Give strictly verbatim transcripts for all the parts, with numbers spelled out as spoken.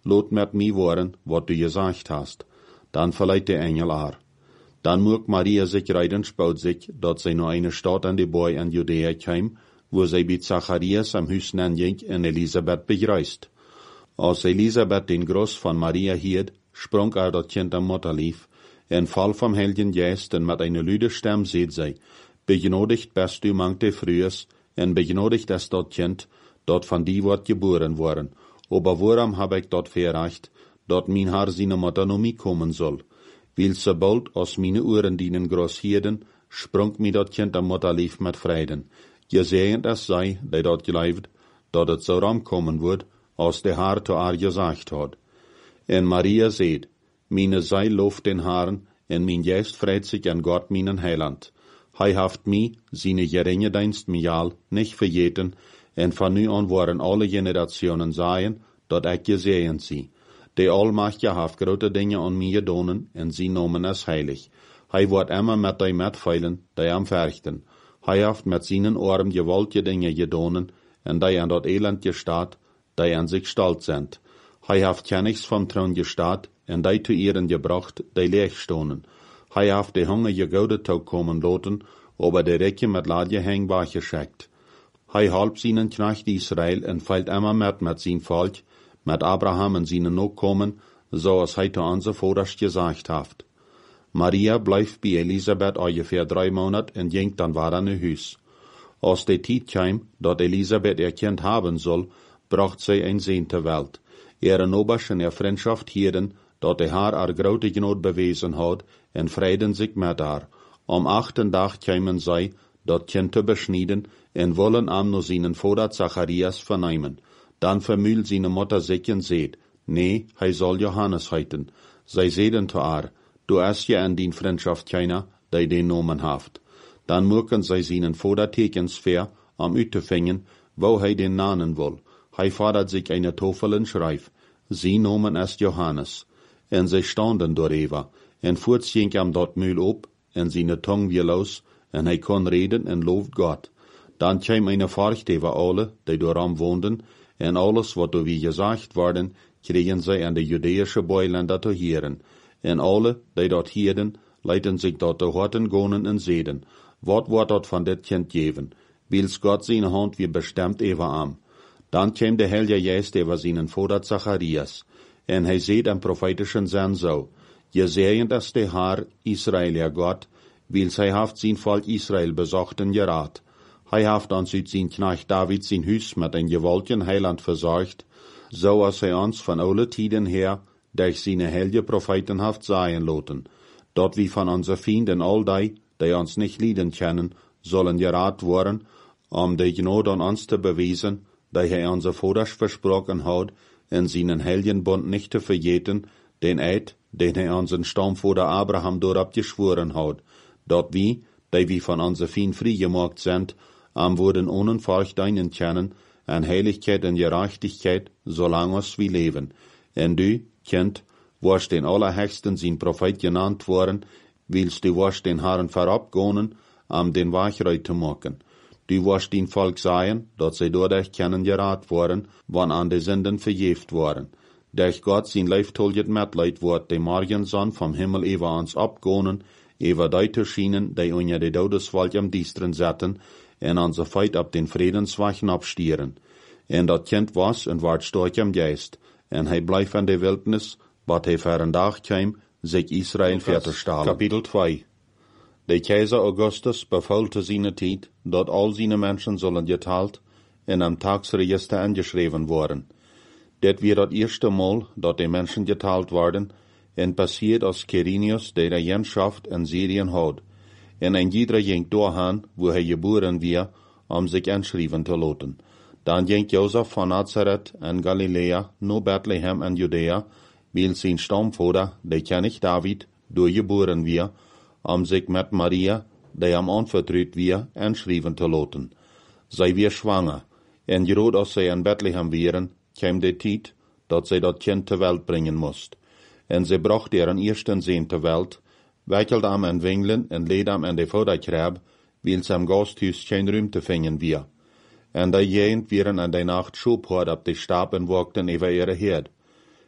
lot met mij worden, wat du gesagt hast. Dan verleiht der Engel ar. Dan mocht Maria sich reiden spout sich, dat zij naar eine Stadt an de Boy in Judäa kwam, wo zij bij Zacharias am Hüs ging en Elisabeth begreist. Als Elisabeth den Groß von Maria hielt, sprang er dat Kind am Mutterlief, en Fall vom Heiligen Geist en met eine lüde Stem seht zij, begnodigt bist du mangte frühes, en begnodigt es dat Kind, dat van die wordt geboren worden, aber worum hab ich dat verreicht, dat mein Haar seine Mutter no mi kommen soll. Weil sobald aus meine Ohren dienen groß hierden, sprung mi dat Kind am Mutterlief mit Freuden. Gesehend es sei, die dat geleift, dat het so ram kommen wird, als der Haar zu haar gesagt hat. En Maria seht, meine sei loft den Haaren, en mein Geist freit sich an Gott meinen Heiland. Hij haft mi, seine geringe Dienst mijal, nicht vergeten, en van nu an waren alle Generationen seien, dat ik gesehen sie. De Allmachtige haft grote Dinge an mir gedonen, en sie nomen es heilig. Hij wordt immer met die metfeilen, die am verchten. Hij haft met seinen Arm gewaltige Dinge gedonen, en die an dat Elend gestaat, die an sich stolz sind. Hij haft kennigs vom Thron gestaat, en die zu ihren gebracht, die leeg stonen. Hij haft de Hunger gegoudet tau kommen loten, aber de Recke met Ladje hängbar geschickt. Hij halb seinen Knecht Israel en feilt immer met met sein Volk, met Abraham en seinen Nachkommen, so als hij zu onze Voders gesagt haft. Maria blijft bij Elisabeth ungefähr drei Monat en ging dan weer aan huis. Als de tijd kwam, dat Elisabeth ihr Kind haben soll, bracht zij een Sehn ter Welt. Ihre Nobers en ihr Freundschaft hielden, dat de haar haar grote genoot bewezen had, en vreiden zich met haar. Am achten dag kwamen zij, dat Kind te beschnieden, en wollen am no seinen Vater Zacharias vernehmen. Dan vermühl seine Mutter sich en seht, nee, hij soll Johannes heiten. Zij zeiden to haar, du hast ja an din Freundschaft keiner, die den Nomen haft. Dan moeken zij seinen Vater tekens ver, am uittefingen, wo hij den nanen will. Hij fordert sich eine Tafel en schreif, sie nomen es Johannes. En zij standen dooreva, en voorts ging am dort Mühl op, en seine Tong wie los, en hij kon reden en looft Gott. Dan kwam eine Furcht over alle, die dooram woonden, en alles wat door wie gesagt worden, kregen zij aan de Judäische Boilanden te hieren. En alle, die dort hierden, leiten sich dort te horten gonen en zeden. Wat wordt dat van dit kind geven? Wils Gott seine Hand wie bestemmt over am. Dan kwam de Heilige Geist over seinen Vater Zacharias. En hij zeed am prophetischen Sinn so, gesehen dass de Haar Israel ja Gott, wils hij haft sein Volk Israel besochten gerat. Hij haft ons uit zijn Knecht David zijn huis met een gewaltigen Heiland verzorgt, so als hij ons van alle tiden her durch seine heilige Propheten haft sagen loten, dat wie von onze Fienden all die, die ons nicht lieden kennen, sollen gerat worden, um de Gnade an ons te beweisen, die hij onze Voders versprochen hat, in seinen heiligen Bund nicht zu vergeten, den Eid, den hij unseren Stammvater Abraham dorab geschworen hat, dat wie, die wie von onze Fien freigemacht sind, am wurden ohne Furcht deinen kennen, an Heiligkeit und Gerechtigkeit, solange es wie leben. En du, Kind, warst den Allerhöchsten sein Prophet genannt worden, willst du warst den Herren verabgonen, am den Wachreit zu machen. Du warst den Volk sein, dat sie dadurch kennen gerat worden, wann an de Sünden verjeft worden. Durch Gott sein leiftolget Mitleid wird de Morgensonn vom Himmel über uns abgonen, über die zu schienen, die unter de Todeswald am Diestren setzen, en onze Feit ab den Friedenswachen abstieren. En dat Kind was en ward stark am Geist, en hij bleef in de Wildnis, wat hij voor een dag kwam, zich Israel verterstalen. Kapitel zwei. De Kaiser Augustus befahl zu seiner Zeit, dat all seine Menschen sollen geteilt en am Tagsregister angeschrieben worden. Det wird das erste Mal, dat de Menschen geteilt worden, en passiert als Quirinius, der die Jenschaft in Syrien hat. En ein jeder ging dorthin, wo er geboren war, um sich anschreiben zu lassen. Dann ging Josef von Nazareth in Galiläa, nur Bethlehem in Judäa, weil sein Stammvater, der König David, durchgeboren war, um sich mit Maria, die am anvertraut war, anschreiben zu lassen. Sie war schwanger, en gerade als sie in Bethlehem waren, kam die Zeit, dass sie das Kind zur Welt bringen musste. En sie brachte ihren ersten Sohn zur Welt, wickelt am in Wingeln en leed am in de Vorderkrab, weil am Gasthuis kein Ruhm zu finden war. En die Jent waren an der Nacht schubhort ab de Stab en wogten über ihre Herd.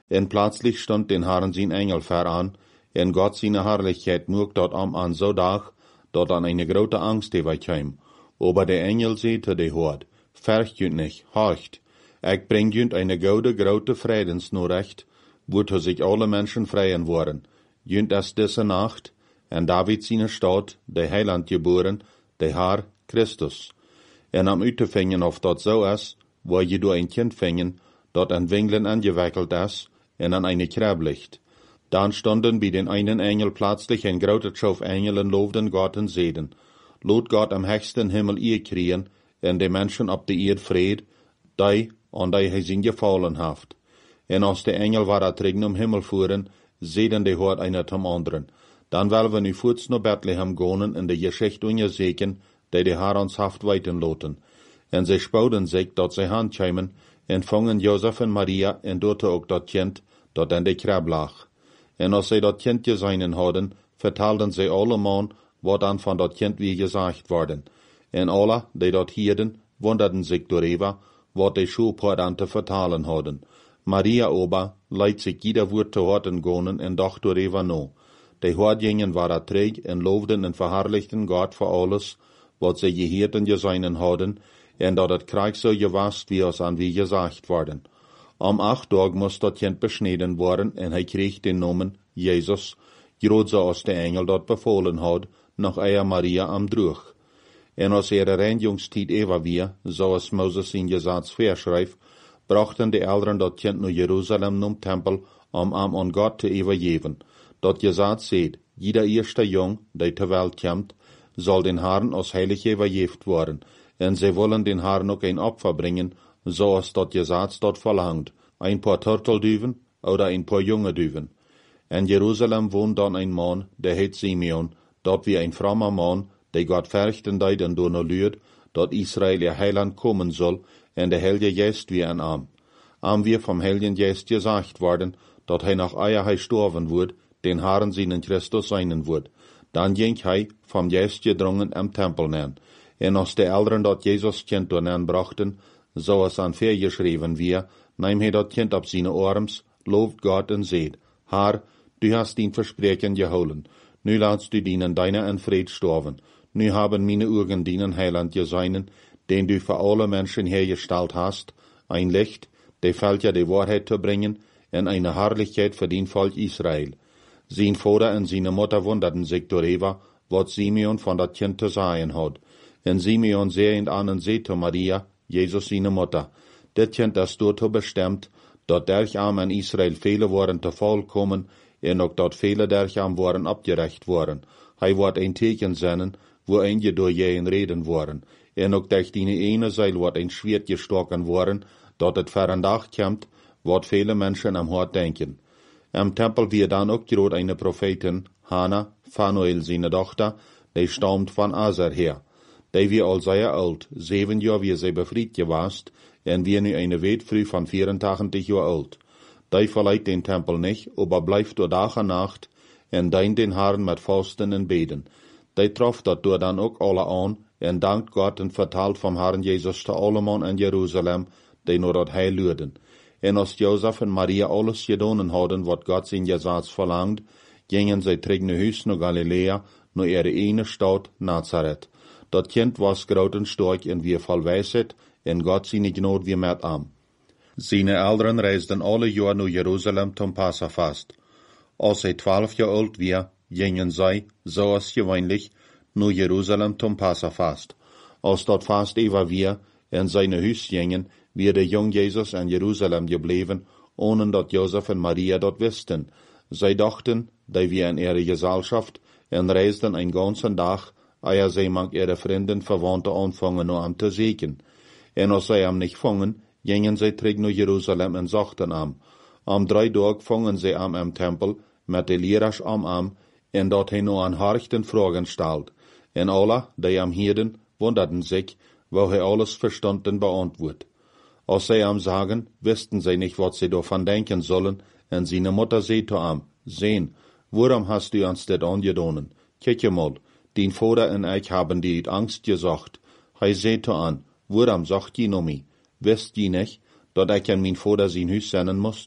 En plötzlich stond den Herrn zijn Engel ver aan, en Gott seine Herrlichkeit moog dort am an so dag, dort an eine grote Angst über kwam. Aber der Engel sagte de Hort, fürcht jünt nicht, horcht, ich bring jünt eine gode, grote Friedensnachricht, wozu sich alle Menschen freien worden. Jünt es diese Nacht, en David seine Stadt, der Heiland geboren, der Herr Christus. En am Utefingen auf dort so is, wo je du ein Kind fingen, dort an Wingeln angewickelt is, en an eine Krab liegt. Dann standen bei den einen Engel plötzlich ein groter Schauf Engeln lobten Gott und seden. Lot Gott am höchsten Himmel ihr kriegen, en de Menschen ab der Erde Fried, die an die hij zijn gefallen haft. En als de Engel war atrigen um Himmel fuhren, seden de Hort einer zum anderen. Dann wollen wir nu voets naar Bethlehem gonen in de Geschichte ungeseken, die de Herr ons haft weiten loten. En sie spouden sich, dat sie handkämen, en vangen Josef en Maria, en dote ook dat kind, dat in de krab lag. En als sie dat kind geseinen hadden, vertelden sie alle man, wat dan van dat kind wie gesagt worden. En alle, die dat hierden, wunderden sich darüber, wat de Schulpoort an te vertalen hadden. Maria ober leidt sich jeder Wort te horten gonen en dacht darüber no. De Hordjingen waren träg en loofden en verherrlichten Gott für alles, wat sie geheerd en geseinen hadden, en dat het Krieg so gewast wie es an wie gesagt worden. Am acht Tag moest dat kind beschneden worden en hij kreeg den Namen Jesus, groot zoals de Engel dat befohlen had, nach eier Maria am Droog. En als ihre Reinigungstijd even weer, zoals Moses in Gesetz verschrijft, brachten de Eltern dat kind naar Jeruzalem num Tempel, om am an Gott te overgeven. Dat Gesetz zegt, jeder eerste jong, die ter Welt komt, zal den Herrn als heilig overgeeft worden, en zij wollen den Herrn ook een Opfer bringen, zoals dat Gesetz dort verlangt, ein paar Turtelduven oder ein paar junge Duven. In Jerusalem wohnt dann ein Mann, der heet Simeon, dat wie ein frommer Mann, der Gott fürchten deed en door lürt, dat Israel ihr Heiland kommen soll, en der Heilige Geist wie ein Arm. Am wir vom Heiligen Geist gesagt worden, dat hij nach eier hij storven wird, den Herrn seinen Christus seinen wird. Dann ging hij, vom Geist gedrungen, am Tempel nen. En als de Eltern dat Jesus kind dornen brachten, so es an Ver geschrieben wir, neem hij dat kind op seine Arms, looft Gott en seht, Herr, du hast ihn Versprechen geholen, nu laatst du dienen deiner en Fried storven, nu haben meine Augen dienen Heiland geseinen, den du für alle Menschen hergestellt hast, ein Licht, der fällt ja die Wahrheit zu bringen, en eine Herrlichkeit für den Volk Israel. Sein Vater und seine Mutter wunderten sich darüber, was Simeon von dat Kind zu sagen hat. En Simeon sehend an und seht Maria, Jesus seine Mutter, dit Kind ist dazu bestimmt, dat dercham in Israel viele waren te vollkommen, en ook dat viele dercham waren abgerecht worden. Hij wordt een teken zenden, wo einige door jeën reden worden, en ook durch die ene Seil wordt een Schwert gestoken worden, dat het ver een dag komt, wat viele Menschen am Hort denken. Am Tempel wie dan ook groot eine Prophetin, Hannah, Phanuel seine Tochter, die stammt von Aser her. Die wie al sehr alt, zeven jaar wie sie befried gewast, en wie nu eine Weetfrüh von vierentachtig Jahr alt. Die verleiht den Tempel nicht, aber bleibt door Tag und Nacht, en dient den Herrn mit Fasten en Beten. Die trof dat door dan ook alle aan, en dankt Gott en vertelt vom Herrn Jesus te alleman in Jerusalem, die nur dat Heil lürden. En als Josef en Maria alles gedonen hadden, wat Gott zijn Gesetz verlangt, gingen zij terug naar huis naar Galilea, naar ihre ene Stadt Nazareth. Dat kind was groot en sterk en wie vol wijsheid, en Gott seine Gnade wie met am. Seine Eltern reisden alle jaar naar Jerusalem zum Passafast. Als hij twaalf jaar oud was, gingen zij, zoals gewöhnlich, naar Jerusalem zum Passafast. Als dat fast even weer, en seine huis gingen, wie de jong Jezus in Jerusalem gebleven, ohne dat Josef en Maria dat wisten. Zij dachten, die wir in ihre Gesellschaft, en reisden een ganzen dag, eer zij mag ihre Vrienden, Verwandte anfangen, nur am te seken. En als zij am nicht fangen, gingen zij terug naar Jerusalem en zochten am. Am drei Tag fangen zij am am Tempel, met de leraars am am, en dat hij nur an harchten Fragen stelt. En alle, die am hielden, wunderten sich, wo hij alles verstand en beantwoord. Als zij am sagen, wisten zij nicht, wat zij davon denken sollen, en seine Mutter sagte am, sehen, warum hast du uns das angedonnen? Kijk mal, dein Vater en ich haben dir die Angst gesagt. Hij sagte an, warum sagt je no mi? Wisst je nicht, dat ich an mein Vater sein Huis senden musst?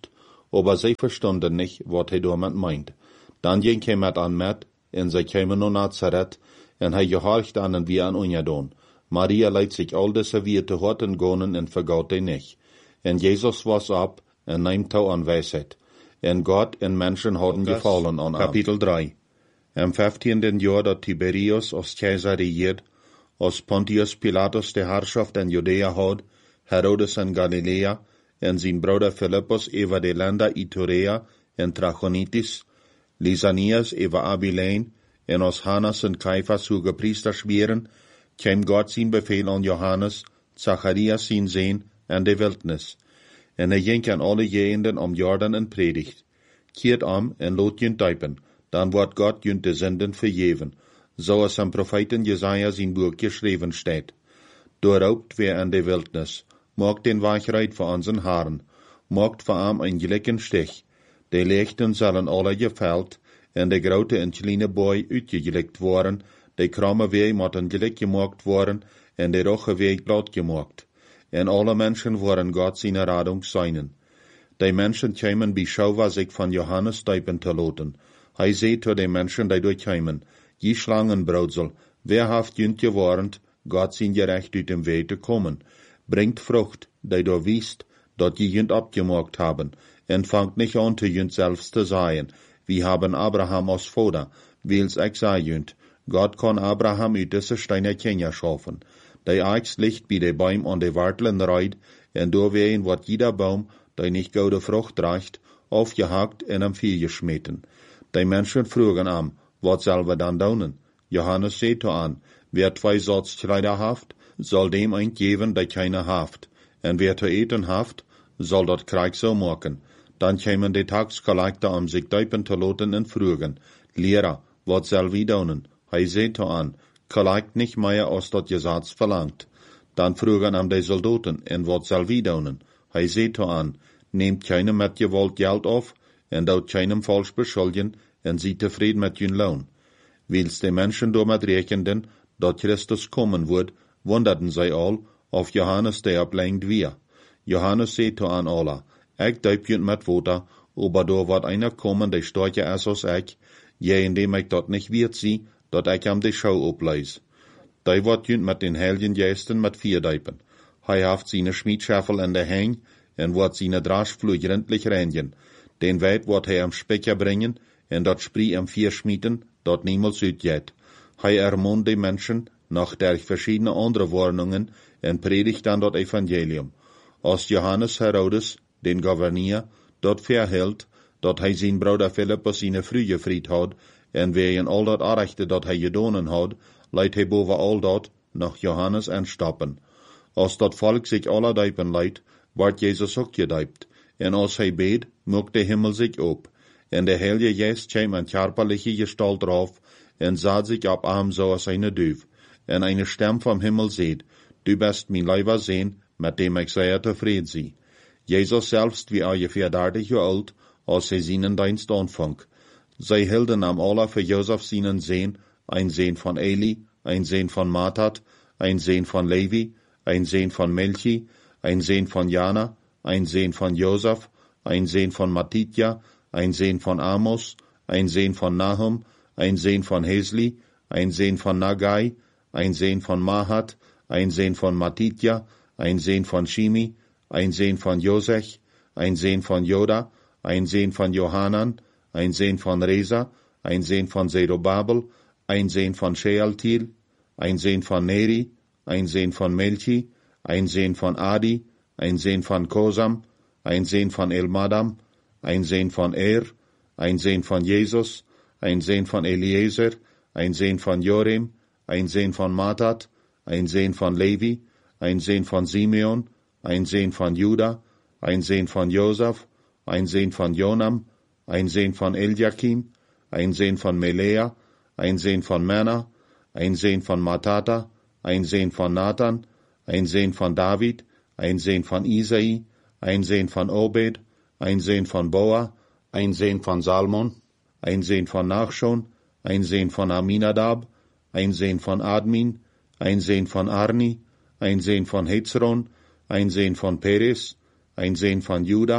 aber sie verstonden nicht, was hij damit meint. Dann ging hij met aan met, en zij kwamen naar Nazareth, en hij gehorcht aan en wie aan ungedaan. Maria leidt sich all deze weer te horten gonen en vergaut hij nicht. En Jezus was ab, en neemt touw aan wijsheid. En God en mensen hadden gefallen aan Kapitel drei. Am vijftienden jaar dat Tiberius als keizer regiert, als Pontius Pilatus de Herrschaft in Judea had, Herodes in Galilea, en zijn broeder Philippus over de landen Iturea en Trachonitis, Lysanias over Abilene, en als Hannas en Caiphas hoge priesters waren, kwam God zijn bevel aan Johannes, Zacharias zijn zoon, en de wildnis. En hij ging aan alle gegenden om Jordan en predigt. Keert om en laat junt duipen, dan wordt God junt de zinden vergeven, zoals am Propheten Jesaja zijn boek geschreven staat. Doorhaupt weer in de wildnis, maakt den Wachheit voor onze Haaren, maakt voor am een gelijken stich. De lichten zullen alle geveld, en de grote en kleine boy uitgelikt worden, de kromme wee moeten gelijk gemaakt worden, en de roche wee glad gemaakt. En alle mensen worden God zijn radung zijn. De mensen kwamen beschouwen zich van Johannes duipen te laten. Hij zei tot de mensen die durchkwamen, je Schlangenbraudsel, wer haft junt gewarnt, God zijn gerecht uit dem Weg te komen. Bringt Frucht, die du wiest, dat je junt abgemaakt haben, en fangt nicht an te junt selbst te sagen, wie haben Abraham als Vater, wils ich sei junt, God kon Abraham uit deze steine Kinder schaffen. Die Eichs licht bij de Baum an de Wartelen reid, en doorween wordt jeder Baum, die nicht goude Frucht draagt, aufgehakt en am Vieh geschmeten. Die Menschen frugen am, wat zal we dan doen? Johannes zei to an, wer zwei Sortskleider haft, soll dem ein geben, der keine haft. En wer zu eten haft, soll dort Krieg so machen. Dann kämen die Taxkollektor um sich duipen te laten en frugen, Lehrer, wat soll wir doen? Hij zei to an, kollekt nicht mehr als dat Gesetz verlangt. Dann frugen am die Soldaten, en wat soll wir doen? Hij zei to an, nehmt keinem met gewalt Geld auf, en dout keinem falsch beschuldigen, en sie tevreden met jun Lohn. Wils de Menschen damit rekenden, dat Christus kommen wird, wunderten sie all, auf Johannes der ablenkt wir. Johannes zei to an alla, ich duip junt met Water, aber da wird einer kommen, der stärker ist als ich, je indem ich dat nicht wird sie, dat ich am de Schau opleis. Der wird junt met den Heiligen Geisten met vier duipen. Hij haft seine Schmiedschaffel in der Hang, en wordt seine Draschflug gründlich reinigen. Den Weit wordt hij am Specker bringen, en dat Sprie am vier schmieden, dat niemals uitgeht. Hij ermahnt die Menschen, nach der verschiedene andere Warnungen, en predigt dan dat Evangelium. Als Johannes Herodes, den Gouverneur, dat verhält, dat hij zijn broeder Philippus seine frühe Fried had, en wegen al dat Arechte dat hij gedonen had, leidt hij boven al dat nach Johannes aanstappen. Als dat volk zich alle duipen leidt, wordt Jezus ook gedeupt, en als hij beet, mocht de Himmel zich op, en de Heilige Geest kwam in körperliche Gestalt drauf, en zat zich op hem zoals eine Duif, en eine Stem vom Himmel seht, du bist mein Leiber Sehn, mit dem ich sehr tevreden sie. Jesus selbst wie ungefähr dertig Jahre alt, als hij seinen Dienst anfang. Zij hielden am alle für Josef seinen Sehn, ein Sehn von Eli, ein Sehn von Matat, ein Sehn von Levi, ein Sehn von Melchi, ein Sehn von Jana, ein Sehn von Josef, ein Sehn von Matitja, ein Sehn von Amos, ein Sehn von Nahum, ein Sehn von Hesli, ein Sehn von Nagai, ein Sehn von Mahat, ein Sehn von Matitja, ein Sehn von Shimi, ein Sehn von Josech, ein Sehn von Joda, ein Sehn von Johanan, ein Sehn von Reza, ein Sehn von Zerubabel, ein Sehn von Shealtiel, ein Sehn von Neri, ein Sehn von Melchi, ein Sehn von Adi, ein Sehn von Kosam, ein Sehn von Elmadam, ein Sehn von Er, ein Sehn von Jesus, ein Sehn von Eliezer, ein Sehn von Jorim, ein Sehn von Matat, ein Sehn von Levi, ein Sehn von Simeon, ein Sehn von Juda, ein Sehn von Josef, ein Sehn von Jonam, ein Sehn von Eliakim, ein Sehn von Melea, ein Sehn von Mena, ein Sehn von Matata, ein Sehn von Nathan, ein Sehn von David, ein Sehn von Isai, ein Sehn von Obed, ein Sehn von Boa, ein Sehn von Salmon, ein Sehn von Nachschon, ein Sehn von Aminadab, ein Sehn von Admin, ein Sehn von Arni, ein Sehn von Hezron, ein Sehn von Peres, ein Sehn von Juda,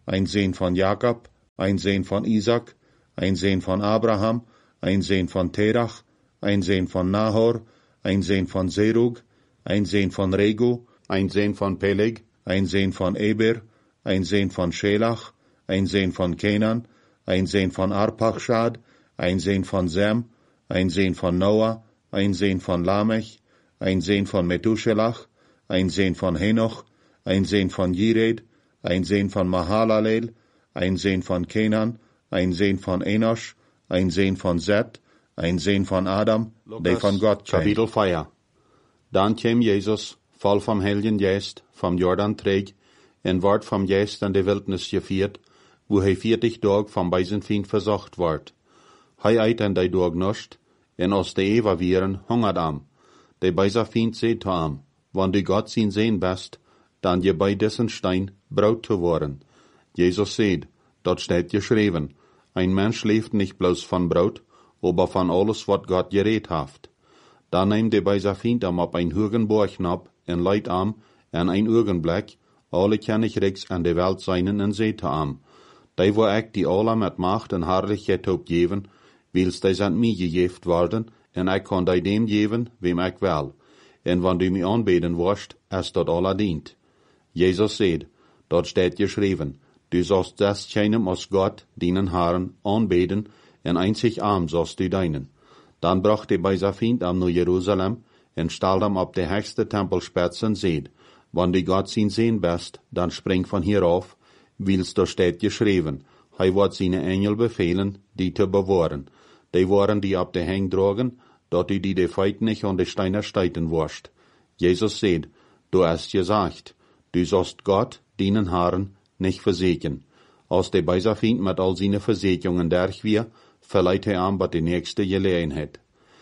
ein Sehn von Jakob, ein Sehn von Isaac, ein Sehn von Abraham, ein Sehn von Terach, ein Sehn von Nahor, ein Sehn von Serug, ein Sehn von Regu, ein Sehn von Peleg, ein Sehn von Eber, ein Sehn von Schelach, ein Sehn von Kenan, ein Sehn von Arpachshad, ein Sehn von Sem, ein Sehn von Noah, ein Sehn von Lamech, ein Sehn von Methuselach, ein Sehn von Henoch, ein Sehn von Jired, ein Sehn von Mahalalel, ein Sehn von Kenan, ein Sehn von Enosh, ein Sehn von Seth, ein Sehn von Adam, der von Gott kam. Kapitel vier. Dann kam Jesus, voll vom Heiligen Geist, vom Jordan träg, en ward vom Geist an der Wildnis geführt, wo hij vierzig Tag vom Beisenfeind versucht ward. Hij eit an die Tag nicht, en aus de Eva vieren hungert am. Der Beisenfeind seht am, wann du Gott sin sehen best, dann je bei dessen Stein Braut zu worden. Jesus seht, dort steht geschrieben, ein Mensch lebt nicht bloß von Brot, aber von alles, wat Gott geredet haft. Dann nehmt der Beisenfeind am ab ein höheren Borg ab, en leit am, en ein Augenblick, alle kennig rechts an der Welt seinen en seht am. Die wo ik die alle met Macht en Herrlichkeit opgeven, wils die sind mir gegeft worden, en ik kan die dem geven, wem ik will. En wann du mich anbeten wirst, es dort alle dient. Jesus seht, dort steht geschrieben, du sollst das keinem aus Gott, deinen Herrn, anbeten, en einzig arm sollst du deinen. Dann brachte Beisenfeind am nach Jerusalem, en stellt am ab der höchste Tempelspitze und seht, wann du Gott sin sehen bist, dann spring von hier auf, wils da steht geschrieben, hij wird seine Engel befehlen, die zu bewahren. Die waren die ab der Heng drogen, dort du die de Feit nicht an de Steine steiten wirst. Jesus seht, du hast gesagt, du sollst Gott, deinen Herrn, nicht versägen. Als der Beisenfeind mit all seine Versegungen durch wir, verleiht er an, was die nächste Gelegenheit.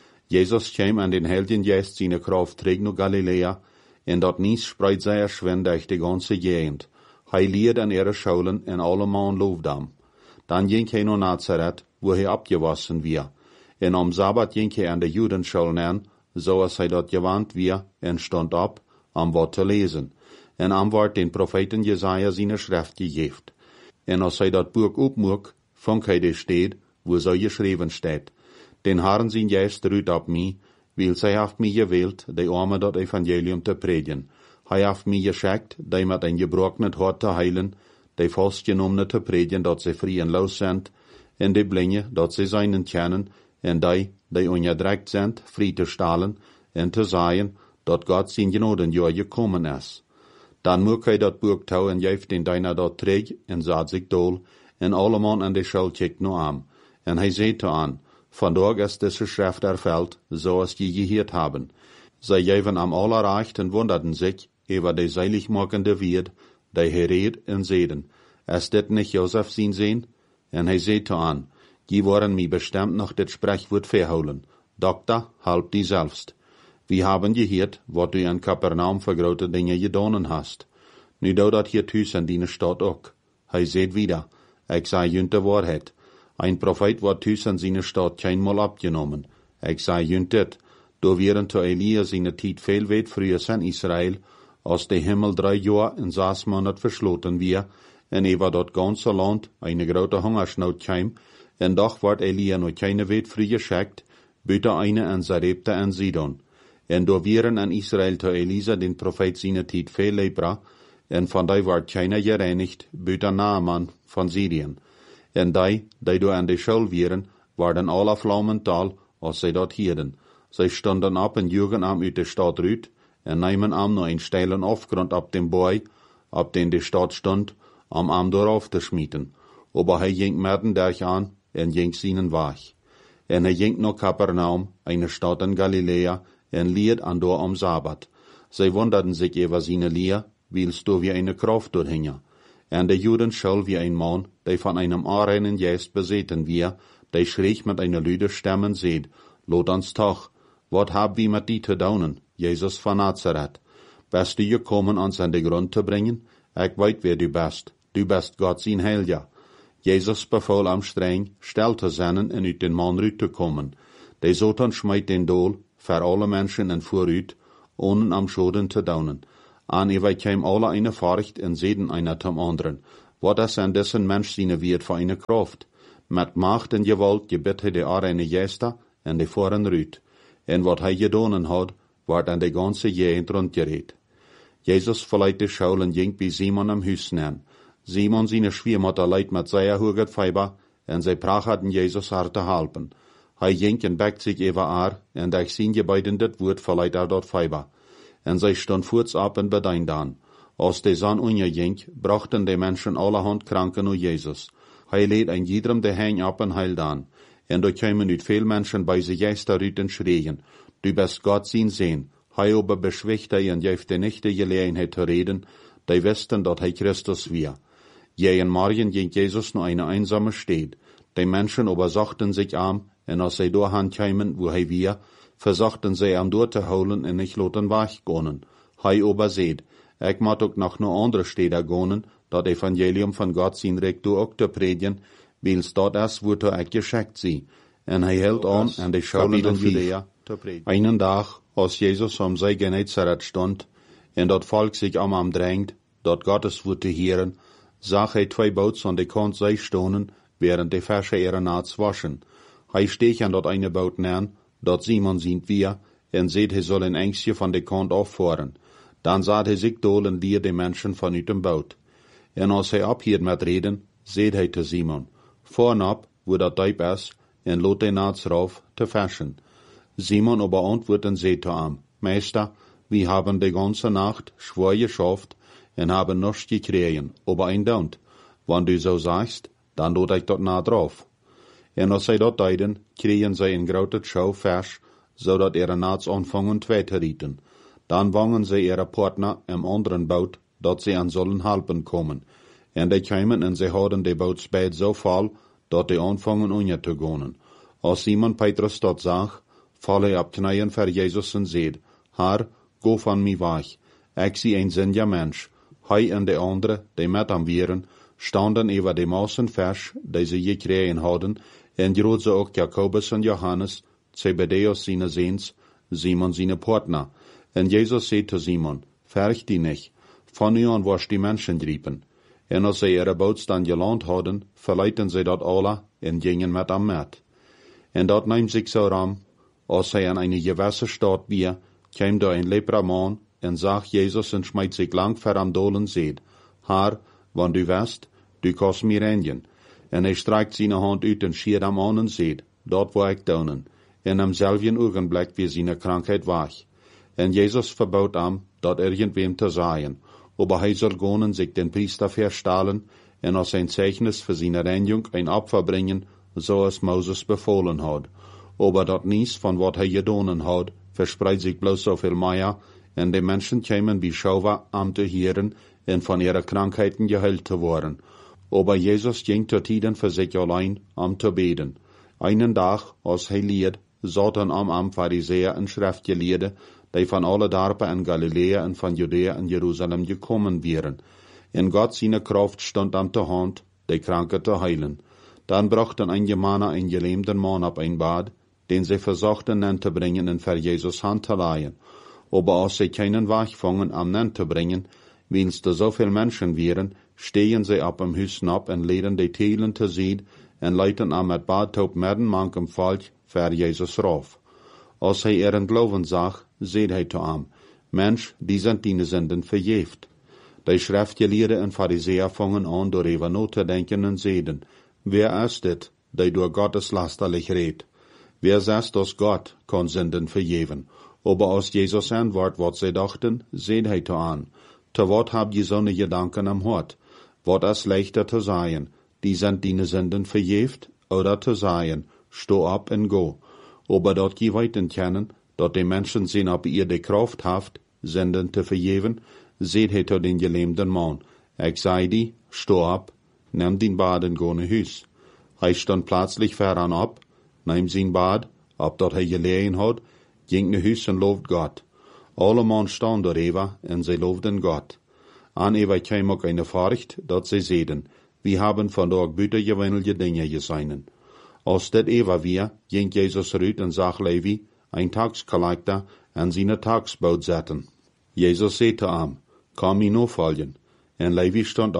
Jesus kam an den Heiligen Geist seine Kraft trägt nur Galiläa, en dort nies spreit sehr schwen durch die ganze Gegend. Hij leert an ihre Schulen en allemal loofdam. Dann ging hij naar Nazareth, wo hij abgewassen wir. En am Sabbat ging hij an de Judenschulen an, so als hij dort gewandt wir, en stond op, am wat te lesen. En am wordt den Propheten Jesaja seine Schrift gegeft. En als hij dat Buch opmoek, fang hij de steed, wo so geschrieben steht. Den Herrn sein Geist ruht op mij, weil zij haft mij gewählt, de Arme dat Evangelium te predigen. Hij haft mij geschickt, die met een gebrokenet hart te heilen, die vastgenommene te predigen, dat ze vrij en los zijn, en die blinde, dat ze zijnen kennen, en die, die onderdrukt zijn, vrij te stellen, en te zeggen, dat God zijn genodenjaar gekommen is. Dan moet hij dat boek touw en geeft den deiner dat terug, en zet zich dol, en alleman aan de schuld kijkt nu aan. En hij zegt aan, vandaag is deze schrift erfüllt, zoals je gehoord hebben. Zij geven am allerrecht en wunderten zich, über die seiligmachende Wied, die herred en zeden. Is dit nicht Josef sin sehen? En hij zei aan, die waren mij bestimmt noch dit Sprechwort verholen. Dokter, halb die selbst. Wir haben gehört, wat du in Kapernaum für große Dinge gedonen hast. Nu do dat hier thuis in die Stadt ook. Hij zei wieder, ik zei junt de Wahrheit. Ein Prophet wordt thuis in seine Stadt keinmal abgenommen. Ik zei junt dit, do wären to Elia seine Tijd veel weit früher in Israel, als der Himmel drei Jahr in sechs Monat verschloten wir, en über dort ganze Land eine große Hungersnot kam, en doch ward Elia noch keine Weit früh geschickt, büte eine in Sarepta en Sidon. En do wären in Israel to Elisa den Prophet seine Tijd viel Lepra, en von die ward keiner gereinigt, büte Naaman von Syrien. En die, die do an de Schul wären, waren alle Flammental, als sie dort hielden. Sie standen ab en jugen am uit de Stadt rüt, en nemen am noch einen steilen Aufgrund ab dem Boy, ab den die Stadt stund, am am darauf zu schmieden. Aber hij ging mitten durch an, en ging seinen Weg. En hij ging nach Kapernaum, eine Stadt in Galiläa, en lied an dort am Sabbat. Sie wunderten sich über seine Lehr, weil's du wie eine Kraft durchhinge. En der Juden schall wie ein Mann, der von einem unreinen Geist besäten wir, der schräg mit einer lüde Stimme seht, lot ans Tag, wat hab wie mit die zu daunen? Jesus von Nazareth. Bist du gekommen, uns an den Grund zu bringen? Ich weiß, wer du bist. Du bist Gott sein Heiliger. Jesus befahl am streng, still zu sein und uit den Mann rüt zu kommen. Der Satan schmeit den Dol, für alle Menschen in Vorrüt, ohne am Schoden zu daunen. An ihr kam alle eine Furcht und sehen einer zum anderen. Wat is aan dessen Mensch seine wird für eine Kraft? Met Macht en Gewalt gebet hij de arene Jester en de voren Rüt. En wat hij gedaan had, wordt aan de ganze Gegend rondgereed. Jezus verleiht de Schaul en ging bij Simon am Huis neer. Simon seine Schwiemutter leidt met sehr hoger Feiber, en zij prachten Jezus hart te helpen. Hij ging en bekt zich even aan, en durch zijn gebeiden dit woord verleiht er dort Feiber. En zij stond voorts op en bedein dan. Als de zon onderging, brachten de mensen allerhand kranken naar Jezus. Hij leed een iedereen de heen op en heil dan. En er kwamen uit veel mensen bij zich Geister uit en schreien, du bist Gott zijn Sehn. Hij aber beschwicht hij en geeft nicht de gelegenheid te reden, die wisten dat hij Christus weer. Je en morgen ging Jezus naar eine einsame Stad. Die Menschen aber sagten sich am, en als zij doorheen kwamen, wo hij weer, versuchten zij am door te houden en nicht laten weggaan. Hij aber seht, ik moet ook nog naar andere steden gaan, dat Evangelium van God zijn recht door ook te predigen, wils dat is, wordt er ik geschickt zie. En hij hield aan en de Schulen in Judea te predigen. Einen dag, als Jezus om zij Genezareth stond, en dat volk zich om hem drängt, dat Gottes woord te hören, zag hij twee boots aan de kant zij stonen, während de Fische ihre Naats waschen. Hij steeg aan dat eine boot neer, dat Simon sind wir, en seht hij soll een engstje van de kant afvoeren. Dan zat hij zich dolen lier de mensen vanuit dem boot. En als hij ophield met reden, seht hij te Simon, voornop, wo dat diep is, en lot de Naats rauf te fischen. Simon aber antwortet und seht zu ihm, Meister, wir haben die ganze Nacht schwer geschafft und haben nichts gekriegen, aber ein Daunt. Wenn du so sagst, dann tut ich dort nah drauf. Und als sie dort deiden, kriegen sie ein großes Schau Fisch, so dat ihre Naats anfangen zwei zu rieten. Dann wangen sie ihre Partner im anderen Boot, dat sie an sollen helpen kommen. Und die kamen und sie hadden de Boot spät so voll, dat die anfangen unja zu gehen. Als Simon Petrus dat zag, val hij op knieën voor Jezus en zeid, Herr, go van mij weg. Ik zie een zinja mens. Hij en de andere, die met hem waren, standen over de massen vers, die ze gekregen hadden, en groot ze ook Jacobus en Johannes, Zebedeus zijn Seens, Simon zijn partner. En Jezus zei te Simon, verg die nicht, van nu aan was die mensen riepen. En als zij ihre boot dan geland hadden, verleiten zij dat alle en gingen met hem met. En dat neemt zich zo ram, als hij aan eine gewisse Stadt weer, kwam da ein lepra man en zag Jezus en schmeit zich lang ver am dolen zeid, Herr, wann du west, du kannst mir reinigen. En hij streckt seine hand uit en schiert am an en zeid, dort wo ik donen. En am selben Augenblick wie seine Krankheit weg. En Jezus verbaut am, dat irgendwem te sagen, aber hij soll gehen en sich den Priester verstahlen, en als ein Zeichnis für seine Reinigung ein Opfer bringen, so es Moses befohlen hat. Aber dat niets van wat hij gedaan had, verspreidt zich bloos zoveel meer, en de mensen kwamen bij Schauwa am te hören en van ihre Krankheiten geheilt te worden. Aber Jesus ging tot tiden für sich allein am te beten. Einen Tag, als hij lied, zaten am am Pharisäer en Schriftgelehrte, die van alle Dorpen in Galilea en van Judäa en Jerusalem gekommen wären. In Gott seine Kraft stond am te hand, die Kranke te heilen. Dann brachten einige Männer einen gelähmten Mann ab ein Bad, den sie versuchten, nen zu bringen und für Jesus Hand zu leihen. Aber als sie keinen Weg fangen, am nen zu bringen, wenn's da so viel Menschen wären, stehen sie ab im Hüssen ab und leden die Teilen zu sehen und leiten am mit Badtaub mitten manchem Volk für Jesus rauf. Als hij ihren Glauben zag, seht hij zu ihm, Mensch, die sind deine Sünden verjeft. Die Schriftgelehrten und Pharisäer fangen an, darüber nachzudenken und sehen, wer ist dit, der durch Gottes lasterlich redet? Wer sagt, dass Gott kann Sünden vergeben? Aber als Jesus antwortet, was sie dachten, seht hij zu an. Zu wat habt ihr so ne Gedanken am Hort? Wat ist leichter zu sagen, die sind deine Sünden verjeft, oder zu sagen, steh ab und go. Aber dort je weiten kennen, dat die Menschen sehen, ob ihr die Kraft habt, Sünden zu vergeben, seht hij zu den gelähmten Mann. Ich sei die, steh ab, nimm den Bad und go nach Hus. Hij stand plötzlich voran ab, nahm sein Bad, ob dort hij gelegen hat, ging nach Hus und lobt Gott. Alle Mann standen darüber, und sie lobten Gott. An Eva kam auch eine Furcht, dat sie sehen, wir haben von dort bütergewöhnliche Dinge gesehen. Als dat Eva wir, ging Jesus rüt und sag Levi, ein Taxkollektor, an seine Taxboot zetten. Jesus sagte zu ihm, komm mir nur folgen. En Levi stand ab,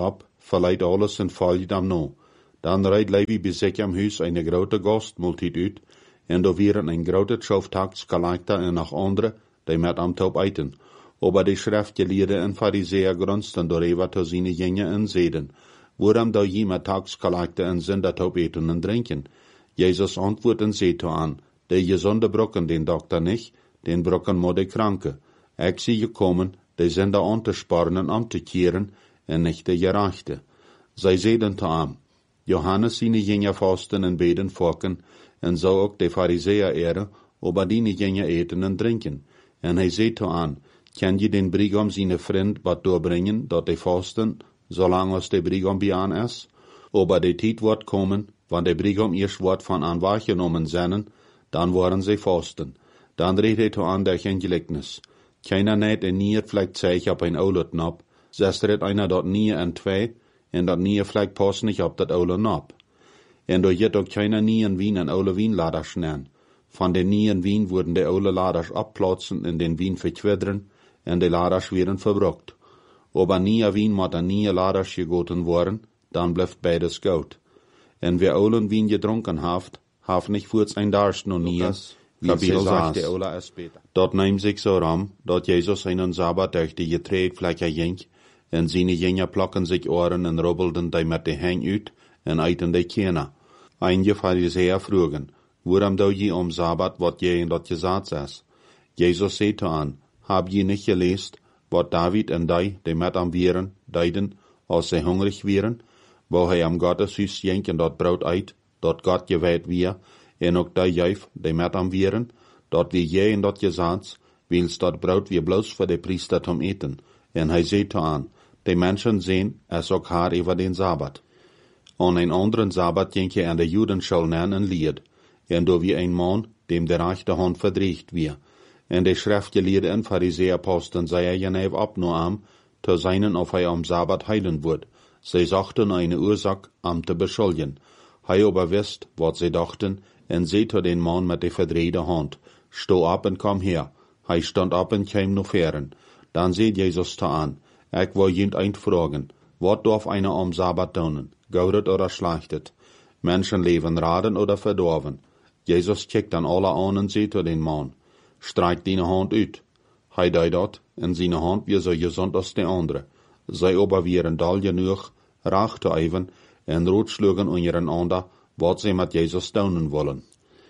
verleiht alles en volgt hem no. Dan rijdt Levi bij zich am huis een grote gastmaaltijd uit, en er waren een grote schoftagsgelagte en nog andere, die met hem top eten. Aber die schriftgeleerden en fariseer grunsten doorheen te zijn gingen en zeiden, waarom da je met tagsgelagte en zinder top eten en drinken? Jezus antwoordde en zei aan, de gezonde brokken den dokter niet, den brokken moet de kranke. Ik zie gekomen, de zinder aan te sparen en om te keren, en niet de gerechte. Zij zeiden te hem, Johannes sine gingen vasten en beden fokken, en zo ook de fariseer ere, aber die gingen eten en drinken. En hij zei te aan, kan je den brigam zijn vriend wat doorbrengen, dat de vasten, zolang als de brigam bij aan is? Aber de tijd wordt komen, wanneer de brigam eerst wordt van aan waargenomen zijn, dan worden ze vasten. Dan reed hij te aan der geen gelijkenis. Keiner net en nier vlekt zich op een oude knop, zes redt einer dat nier en twee, en dat nier vlekt pas niet op dat oude knop. En door jet ook keiner nie en wien en oude wienladers nemen. Van de nie en wien worden de oude laders opplaatsen en den wien verkwidderen, en de laders werden verbrukt. Aber nie wien moet aan nie laders gegoten worden, dan blijft beides goud. En wer oulen wien gedronken haft, haft niet voorts een darst no nie, wie ze sagt de oude is beter. Dat neemt zich zo ram, dat Jezus einen Sabbat durch die getreedvlekken ging, en zijn jingen plakken zich oren en rubbelden die met de hang uit, en eten de kena. Einige Pharisäer vroegen, waarom doe je om Sabbat wat je in dat gezegd is? Jezus zei te aan, hab je niet geleest, wat David en die, die met hem waren, deiden, als ze hungrig waren, wo hij am Gottes huis ging en dat brood uit, dat God gewijd weer, en ook die juif, die met hem waren, dat wie je in dat gezegd, wils dat brood weer bloos voor de priester om eten. En hij zei te aan, de mensen zien, es ook haar over den Sabbat. Aan een anderen Sabbat ging je aan de Judenschule neer en leerd, en door wie een man, dem de rechte hand verdreigd weer. En de schriftgeleerden en fariseerposten zei je neef op no am, te zijnen of hij am Sabbat heilen wordt. Zij zochten eine oorzaak am te beschuldigen. Hij aber wist, wat zij dachten, en zei te den man met de verdreide hand, sto op en kom her. Hij stond op en kwam nog veren. Dan zei Jezus te aan, ik wil jent eind vragen, wat darf einer am Sabbat doen, goudet oder schlechtet? Menschen leven raden oder verdorven? Jezus kijkt dan alle aan en zei te den man, streik deine hand uit. Hij deed dat, en zijn hand weer zo gezond als de andere. Zij aber waren dal genoeg, raag te even, en roetslugen ondereinander, wat zij met Jezus doen willen.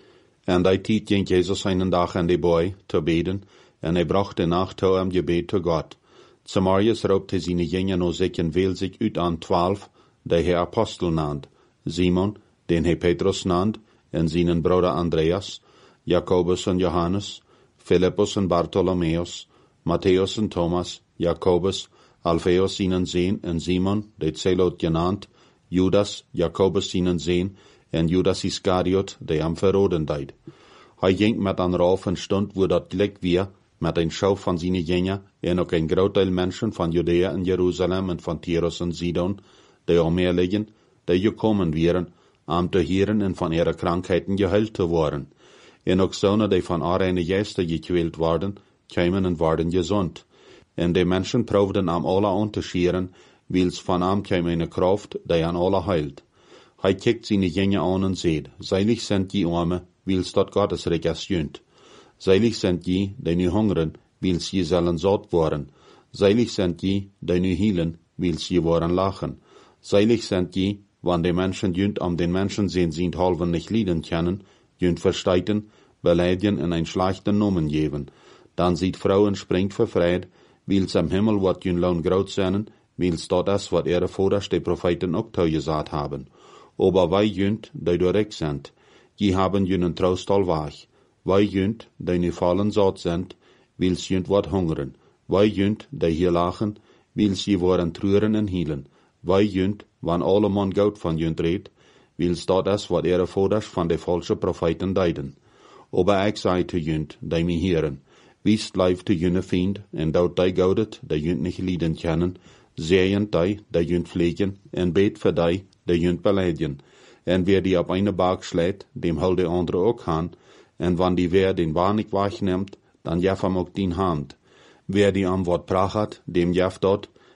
En die tijd ging Jezus einen dag aan de boy te beden, en hij bracht de nacht toe am gebed te God. Zamarius roepte zijn jingen no zich en veel zich uit aan twaalf, die hij apostel naand. Simon, den hij Petrus naand, en zijn broeder Andreas, Jacobus en Johannes, Philippus en Bartholomeus, Matthäus en Thomas, Jacobus, Alphaeus zijn zeen, en Simon, de Zelot genaamd, Judas, Jacobus zijn zeen, en Judas Iscariot, de hem verroden deed. Hij ging met een rauf en stond, wo dat gelijk weer, met een schouw van zijn jengen, en ook een groot deel mensen van Judea en Jeruzalem en van Tyrus en Sidon, die omher liggen, die gekomen waren, om te heren en van ihre krankheiten geheilt te worden. En ook zonen die van arene geesten gekwält worden, kwamen en worden gezond. En de mensen proefden am alle aan te scheren, wils van am kwam eine kracht, die an alle heilt. Hij kijkt zijn jengen aan en zegt, seilig sind die Arme, wils dat Gottes Reich is jönt. Seilig sind die, die nu hungeren, wils je zullen zat worden. Seilig sind die, die nu hielen, wils je worden lachen. Seilig sind die, wann de mensen jönt am den Menschen sehen sind halven nicht lieden können, jönt versteiten, beleidigen en ein schlechten Nomen geben. Dan sieht Frauen springt verfreit, wils am Himmel wat jün laun groot zijn, wils dat is wat ihre Voders de Propheten ook gesagt haben. Aber wij jönt, die direkt sind, die haben jünen Trost allweg. Wij jönt, die nu fallen zat sind, wils jönt wat hungeren. Wij jönt, die hier lachen, wils je worden treuren en hielen. Wij jönt, wann alle man goud van jönt reed, wils dat is wat ihre Voders van de falsche Propheten deiden. Aber ik zei te jönt, die me heren, wiest leif te jünne vriend, en dout die goudet, die jönt nicht lieden kennen, zeeën die, die jönt pflegen, en beet voor die, die jönt beleiden. En wer die op eine Baak schlägt, dem hol de andere ook aan, en wann die wer den Warnig wegneemt, dan jaf hem ook dien hand. Wer die am wat prachat, dem jaf dort,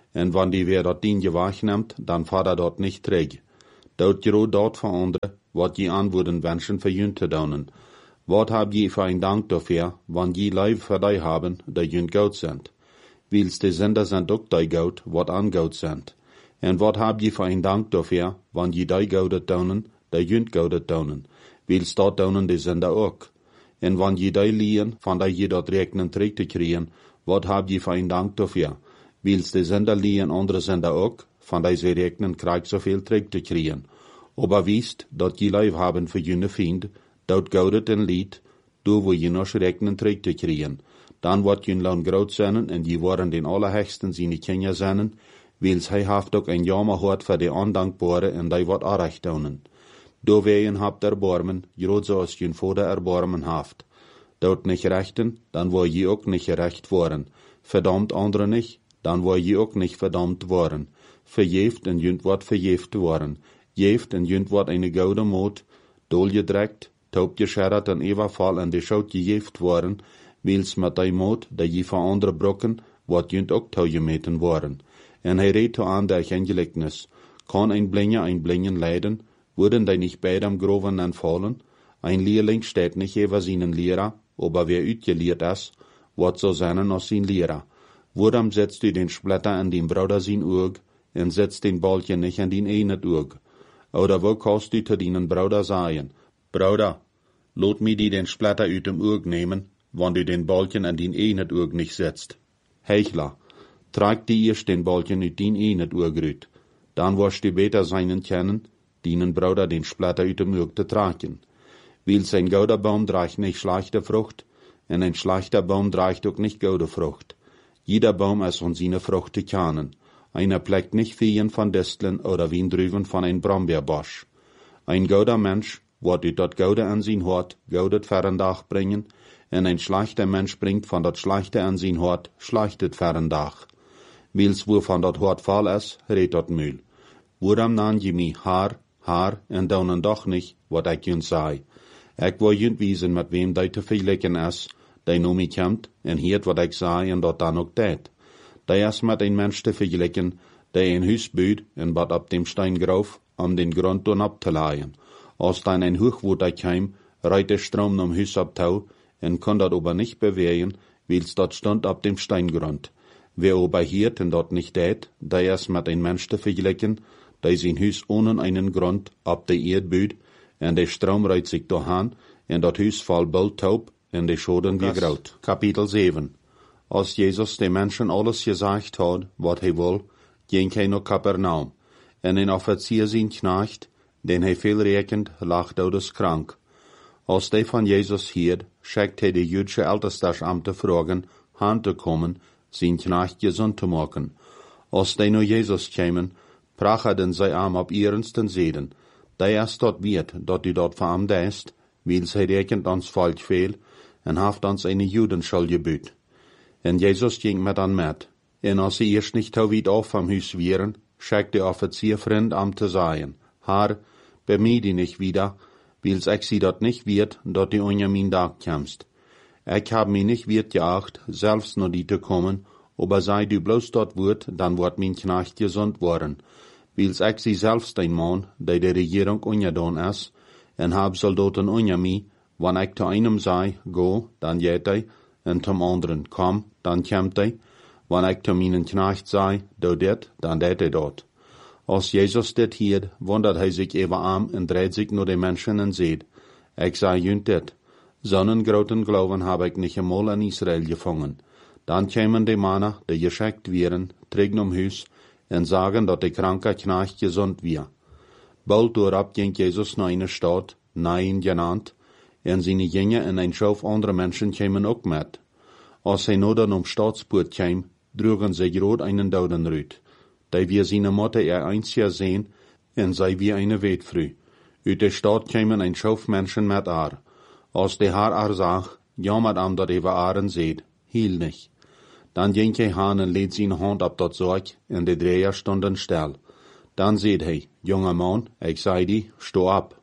En wann die weer dat dien gewacht neemt, dan vader dat niet terug. Dout je dort voor anderen, wat je antwoorden wensen voor jun te doen. Wat heb je voor een dank dafür, wann je lief voor die hebben, die jun goud zijn? Wils de zender zijn ook die goud, wat angoud zijn. En wat heb je voor een dank dafür, wann je die goudet doen, die jun goudet doen? Wils dat doen de zender ook. En wann je die liehen, van die je dat rekenen terug te krijgen, wat heb je voor een dank dafür? Wils de zender liehen andere zender ook, van die ze rekenen krijg zoveel terug te krijgen. Aber wist dat je lief hebben voor june vriend, dat goudet en lied, door wo je nog rekenen terug te krijgen. Dan wordt je loon groot zijn en je worden den allerhechsten zijn kinderen zijn, wils hij heeft ook een jammer hart voor de ondankbare en die wordt aanrecht doen. Door weien habt erbarmen, groot zoals je vader erbarmen haft. Dout niet rechten, dan wil je ook niet gerecht worden. Verdammt anderen niet, dan wil je ook niet verdammt worden. Verjeeft en junt wordt verjeeft worden. Jeeft en junt wordt een gouden moot, dol je direct, taup je scherrat en eva val en de schout je jeeft worden, wils met die moot, dat je van anderen brokken, wordt junt ook touw je meten worden. En hij reed aan der geen gelijkenis. Kan een blinje een blinjen leiden, worden die niet beidem groven en vallen? Ein Lehrling steht nicht über seinen Lehrer, aber wer uitgeleerd is, wat so zijn als zijn Lehrer. Waarom setzt u den Splitter an den Bruder sein Oog, en setzt den Balken nicht an den einen Oog? Oder wo kannst du zu deinen Bruder sagen, Bruder, lot mi die den Splitter uit dem Oog nehmen, wann du den Balken an den einen Oog nicht setzt? Heuchler, trag die erst den Balken uit den einen Oog uit, dann wirst du beter seinen kennen, deinen Bruder den Splitter uit dem Oog te tragen. Wils ein gouder Baum draagt nicht schlechte Frucht, en ein schlechter Baum draagt auch nicht goude Frucht. Jeder Baum ist von seiner Frucht zu kennen. Einer pleckt nicht Feen von Disteln oder Wiendrüven von ein Brombeerbosch. Ein gouder Mensch, wat u dat goude an sein Hort, goudet Ferendach bringen, en ein schlechter Mensch bringt von dat schlechte an sein Hort, schlechtet Ferendach. Wils wo von dat Hort fall is, redt dat Mühl. Woram nan je mi haar, haar, en daunen doch nicht, wat ik jun sei. Ik wil junt wiesen met wem die te vergelijken is, die nu mij komt en heert wat ik zei en dat dan ook deed. Die is met een mens te vergelijken, die een huis bouwt en wat op dem Stein groof, om den grond doen op te laaien. Als dan een hoogwoord kwam, rijdt de stroom om huis op touw en kon dat aber nicht bewegen, wils dat stond op dem Steingrund. Wer aber heert en dat nicht deed, die is met een mens te vergelijken, die zijn huis ohne einen Grund op de eerd bouwt, en de stroom rijdt zich doorheen, en dat huis valt bald taub, en de schoden weer groot. Kapitel zeven. Als Jezus de mensen alles gezegd had, wat hij wil, ging hij naar Kapernaum. En een officier zijn knecht, den hij veel rekent, lag doodes krank. Als hij van Jezus hierd, schickt hij de Jüdische Ältestesamte vragen, aan te komen, zijn knecht gezond te maken. Als hij naar Jezus kwamen, prachten zij hem op ernsten zeden. Die is dat weet, dat u dat van hem deist, wils hij rekent ons volk veel, en heeft ons een Judenschuld gebuut. En Jezus ging met aan met. En als sie eerst niet te weit af vom huis waren, schickt de offizier vriend am te zeggen, Herr, bemühe die nicht wieder, wils ich sie dat nicht wird, dat du unter mein Dach kommst. Ich hab mich nicht wird geacht, selbst nur die te kommen, aber sei du bloß dort wird, dann wird mein Knecht gesund worden. Wils ich sie selbst ein Mann, der der Regierung ungedon is, en hab Soldaten unter mich, wann ich zu einem sei, go, dann geht er, en zum anderen, komm, dann kommt er, wann ich zu meinen Knecht sei, do det, dann det er dort. Als Jesus dit hierd, wundert hij zich even aan en dreht zich naar de mensen en zegt, ik zei junt dit, zo'n groten Glauben heb ik niet eenmaal in Israël gevangen. Dan kwamen de mannen, die geschickt werden, terug naar huis, en sagen, dat de kranke knecht gezond weer. Bald doorop ging Jezus naar een stad, Nain genannt, en zijn jingen en een schof andere mensen kwamen ook met. Als hij nu dan om Staatspoort kwam, droegen ze groot einen Dodenruit. Die wir seine Mutter er einziger sehen, en sei wie eine Weetfrü. Uit de stad kwamen een schof mensen met haar. Als de haar haar zag, jammert am dat even aren seht, hiel nicht. Dan ging hij haan en leed zijn hand op dat zorg, en de dreher stonden stil. Dan zeed hij, jonge man, ik zei die, sto op.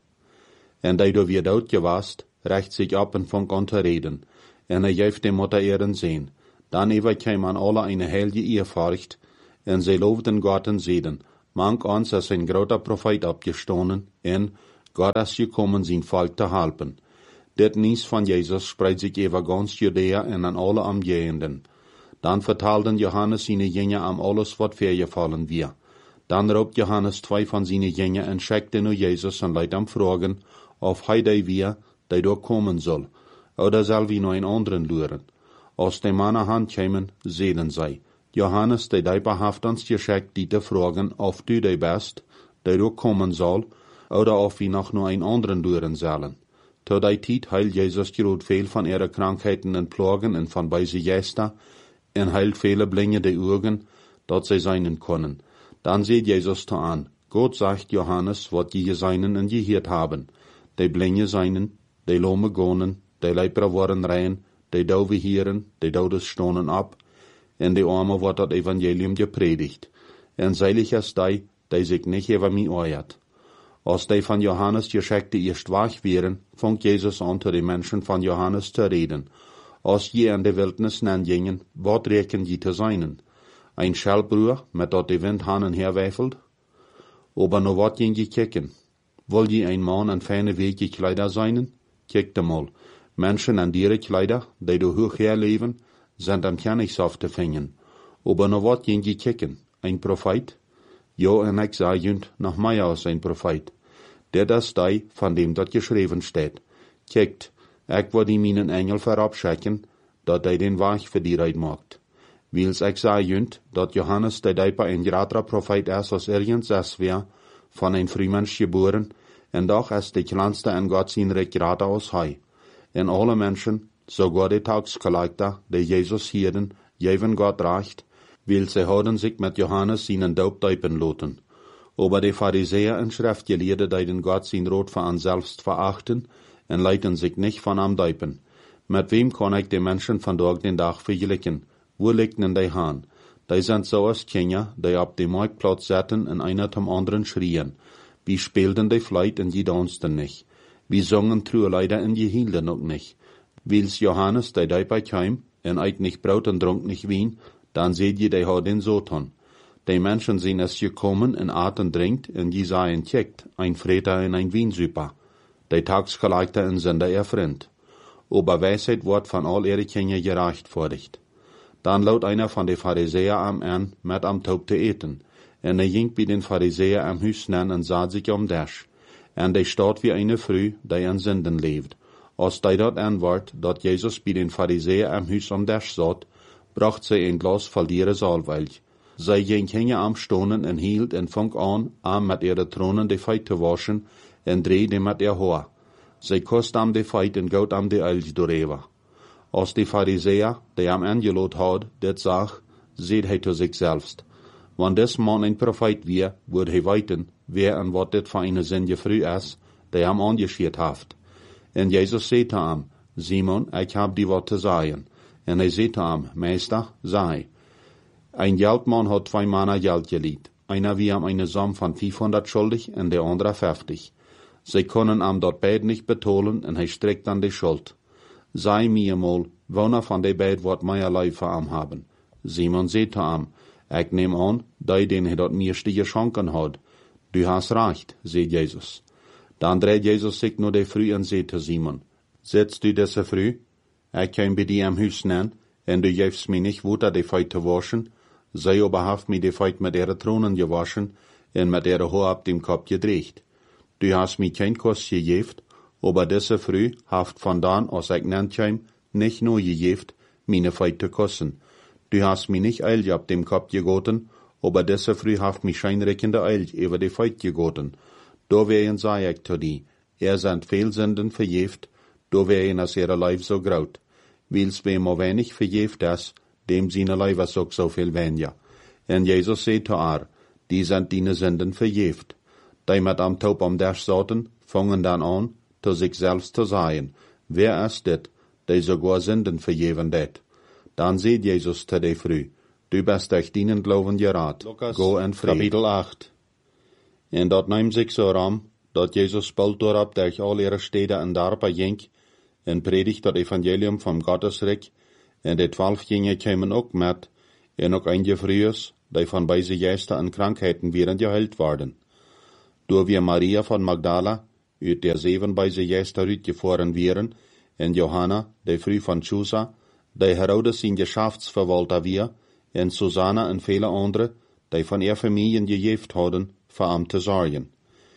En die du weer dood gewast, recht zich op en vangt aan te reden, en hij geeft de Mutter ihren zin. Dan even kwam an alle eine heilige Ehrfurcht, en zij loofden God en zeiden, mank ons als een groter profeet opgestonden, en God is gekomen zijn volk te helpen. Dit nieuws van Jezus spreidt zich over ganz Judea en aan alle omgevenden. Dan vertaalden Johannes zijn jünger am alles wat voorgevallen weer. Dan roept Johannes twee van zijn jünger en schickte nu Jezus en leidt hem vragen, of hij die weer, die door komen zal, oder zal wie nog een anderen luren. Als die mannen handkomen, zeiden zij, Johannes, die die behaft ons geschickt, die te vragen, of du die bist, die door komen zal, oder of wie nog nog een anderen luren zullen. Tot die tijd heilt Jezus groot veel van ihre krankheiten en plagen en van bij ze gesta, en heilt viele blinde die Augen, dat zij zijn können. Dan zegt Jezus te aan, Gott sagt Johannes, wat je gesehen en gehoord haben. Die blinde zijn, die lome gonen, die leperen worden rein, die dove hieren, die dodes stonen op, en die arme wordt dat evangelium gepredigt. En seilig is die, die zich niet over mij oort. Als die van Johannes geschickte eerst wach wären, fängt Jesus an, zu den Menschen von Johannes zu reden. Als je in de Wildnis gingen, wat reken je te zijn? Ein Schellbruch, met dat de wind han en herwijfelt? Aber no wat jen je kicken? Wil je een man en feine wege Kleider zijn? Kijk mal. Menschen en dieren Kleider, die door hoog herleven, sind am Kernigsaft te vinden. Aber no wat jen je kicken? Ein Prophet? Jo, en ik zei junt nog mij als een profeet. Dit is die, van dem dat geschreven staat. Kijkt, ik wil die mijn engel verabschicken, dat hij den weg voor die reid maakt. Wils ik zei junt, dat Johannes de Dijper een groter profeet is als ergens is weer, van een Frühmensch geboren, en doch is de kleinste en God zijn rijk groter als hij. En alle mensen, sogar de tagsgelijkte, die Jezus hielden, geven God recht, weil sie hadden sich mit Johannes seinen Doop deupen laten. Aber die Pharisäer und Schriftgelehrten, die den Gott sein Rot für an selbst verachten, und leiten sich nicht von am deupen. Mit wem kann ich die Menschen von Tag den Tag vergleichen? Wo liegt denn die Hahn? Die sind so als Kinder, die auf dem Marktplatz sitzen und einer zum anderen schrien. Wie spielten die Fleit und die dansten nicht. Wie sangen Truleider und die hielten auch nicht. Wils Johannes, die dabei kam, und eit nicht Brot und trank nicht Wein, dann seht ihr, die hat den Soton. Die Menschen sind es gekommen und aten trinkt, und die seien checkt, ein Freter und ein Wiensuper. Die Tagsgeleikte und sind ihr Freund. Aber Weisheit wird von all ihre Kinder gerechtfertigt. Dann laut einer von den Pharisäer am an, mit am Taub zu eten. Und er ging bei den Pharisäer am Hüs nen und sah sich um Dash. Und er steht wie eine Früh, die an Sünden lebt. Als die dort anwart, dat Jesus bei den Pharisäer am Hüs um Dash satt, bracht sie ein Glas voll ihre Salbwelch. Sie ging hinge am Stonen und hielt und fang an, am mit ihre Tronen die Feit zu waschen und drehte mit ihr Haar. Sie kost am die Feit und gaut am die Elch durchweer. Als die Pharisäer, die am angelot had, dit zag, seht hij zu sich selbst. Wenn des Mann ein Prophet wir, würde hij weten, wer und wat dit für eine Sünde früh ist, die am angeschiert haft. Und Jesus sagt zu ihm, Simon, ich hab die wat zu sagen. Und er sagt zu ihm, Meister, sei. Ein Geldmann hat zwei Männer Geld geliehen. Einer wie ihm eine Summe von fünfhundert schuldig und der andere fünfzig. Sie können ihm dort beid nicht betalen und er streckt an die Schuld. Sei mir mal, wonner von de beid wird meierlei für ihm haben. Simon sagt zu ihm, ich nehm an, die den er dort meiste geschenken hat. Du hast recht, sagt Jesus. Dann dreht Jesus sich nur de früh und sagt zu Simon, sitzt du diese früh? Ich kann bei dir am Hüs nennen, und du gibst mir nicht Wutter de Feit zu waschen, sei aber haft mir de Feit mit ihre Tronen gewaschen und mit ihre Haar ab dem Kopf gedreht. Du hast mir kein Kuss gegeben, aber diese früh haft von dann, als ich nennt heim, nicht nur gegeben, meine Feit zu kussen. Du hast mir nicht Eil ab dem Kopf gegoten, aber diese früh haft mich scheinreckende Eil über die Feit gegoten. Da wären sei ich zu dir, er sind Fehlsünden verjeft, da wären as ihre Leib so graut. Wils wem o wenig verjeft ist, dem seine Leib is auch so viel weniger. Und Jesus sagt zu ihr, die sind deine Sünden verjeft. Die mit am Taub am Dash saßen, fangen dann an, zu sich selbst zu sagen, wer ist dit, der sogar Sünden verjeven det? Dann sieht Jesus zu der früh, du bist durch deinen Glauben gerat, go in Frieden. Kapitel acht. Und dort nahm sich so ram, dat Jesus bald dorab durch all ihre Städte und Dörfer ging, und predigt das Evangelium vom Gottesreich, und die zwölf Jünger kämen auch mit, und auch einige frühes, die von beise Gäste an Krankheiten während geheilt waren. Door wie Maria von Magdala, uit der zeven beise Gäste uitgefahren wären, en Johanna, die früh von Chusa, die Herodes zijn geschäftsverwalter wir, en Susanna en viele andere, die von ihr Familien gejeft hadden, voor am te zorgen.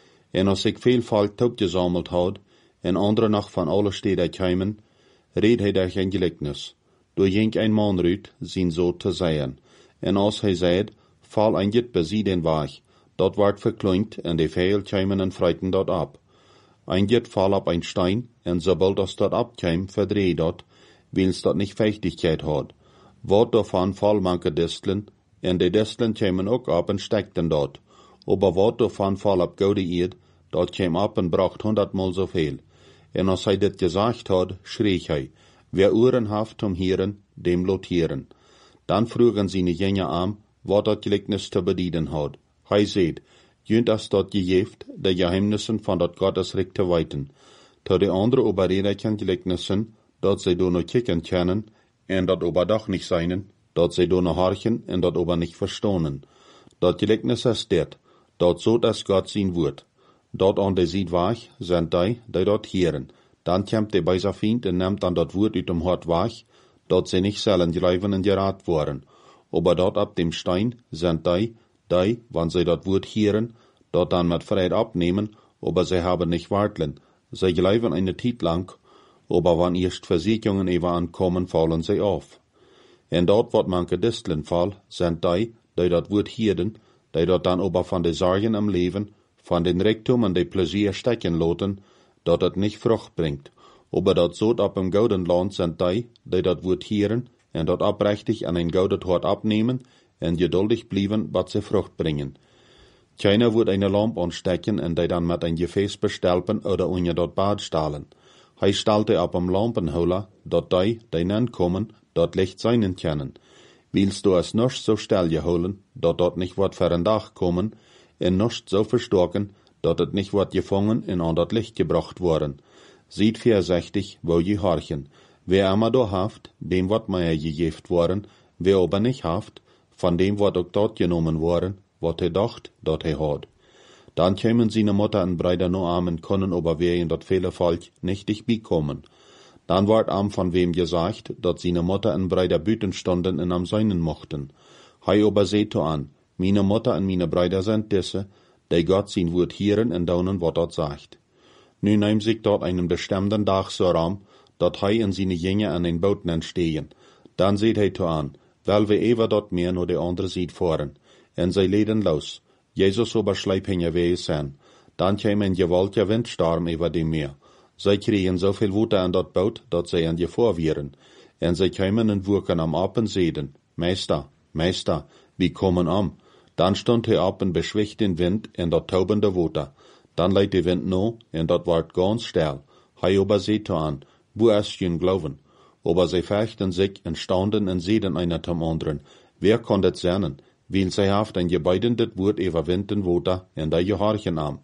En als ik veel volk opgesammelt had, en andere nog van alle steden kwamen, reed hij daar geen gelijkenis. Door ging een man uit, zijn zo te zeggen. En als hij zei, val een jet bij den weg, dat wordt verkleint, en de veel kwamen en freiten dat op. Ein jet val op een stein, en sobald als dat opkwam, verdreh dat, wils dat niet Fechtigkeit had. Wat daarvan val manke distelen, en de distelen kwamen ook op en stekten dat. Aber wat daarvan val op gouden eerd, dat kwam op en bracht honderdmal zoveel. En als hij dit gezegd had, schreef hij, wer Ohren haft zum Hören, dem lotieren. Dan vroegen sie niet jengen aan, wat dat gelijkenis te bedienen had. Hij zei, junt als dat geeft, de geheimnissen van dat Gottesrecht te weten. Te de andere oberredelijke gelijkenissen, dat zij door nog kicken kennen, en dat oberdag niet zijn, dat zij door nog harchen, en dat ober niet verstonen. Dat gelijkenis is dit, dat zo als God zien wordt. Dat aan de ziet weg, zijn die, die dat heren. Dan komt de bij zijn vriend en neemt dan dat woord uit dem hart weg, dat ze niet zullen gelijven en geraad worden. Aber dat op dem stein zijn die, die, wanneer zij dat woord heren, dat dan met vrijheid opnemen, aber zij hebben niet wartelen. Zij gelijven eine tijd lang, aber wanneer eerst Versicherungen even aankomen, vallen zij af. En dat wat manke distelen val, zijn die, die dat woord heren, die dat dan aber van de zorgen am leven, van den Reichtum en de plezier stecken laten, dat het niet vrucht brengt. Aber dat zo op een gouden land zijn die, die dat woord heren, en dat oprechtig aan een gouden hart opnemen, en geduldig blijven, wat ze vrucht brengen. Keiner wordt eine lamp aanstecken en die dan met een gefäß bestelpen oder onder dat bad stalen. Hij stalte op een lampenholer, dat die, die nen komen, dat licht zijn kennen. Willst du es nicht so stel geholen, dat dat nicht wat voor een dag komen, en nicht so verstoken, dat het nicht wat gevangen en aan dat licht gebracht worden. Ziet voorzichtig, wo je harchen. Wer immer do haft, dem wat mij gegeven worden, wer aber nicht haft, van dem wat ook dat genomen worden, wat hij dacht, dat hij had. Dan kämen seine Mutter en Brüder no arm en können aber wehren dat viele Volk nicht dicht kommen. Dan ward am von wem gesagt, dat seine Mutter en Brüder büten stonden en am seinen mochten. Hij aber seht an, meine Mutter en meine Brüder sind diese, die Gott sein Wort hören en daunen wat dat sagt. Nu neemt sich dort einen bestimmten Tag so ram, dat hij en seine Jünger an den Booten entstehen. Dan seht hij an, weil wir ever dort mehr nur de andere sieht fahren. En zij leden los. Jezus aber schleip hinja wees zijn. Dan kwam een gewaltiger windstorm over dem Meer. Zij kregen zoveel water aan dat boot, dat zij aan je voorwieren. En zij kwamen en woeken am op en zeiden, Meister, Meister, wie kommen am? Dan stond hij op en beschwicht den wind en dat taubende water. Dan leidt de wind no, en dat wordt ganz stil. Hij aber zeet aan, wo is je glauben? Aber zij fechten zich en staunden en zeiden einer zum anderen, wer kon dat zijn? Weil zij haft een gebeidendet woord over wind en water en dat je harchen am.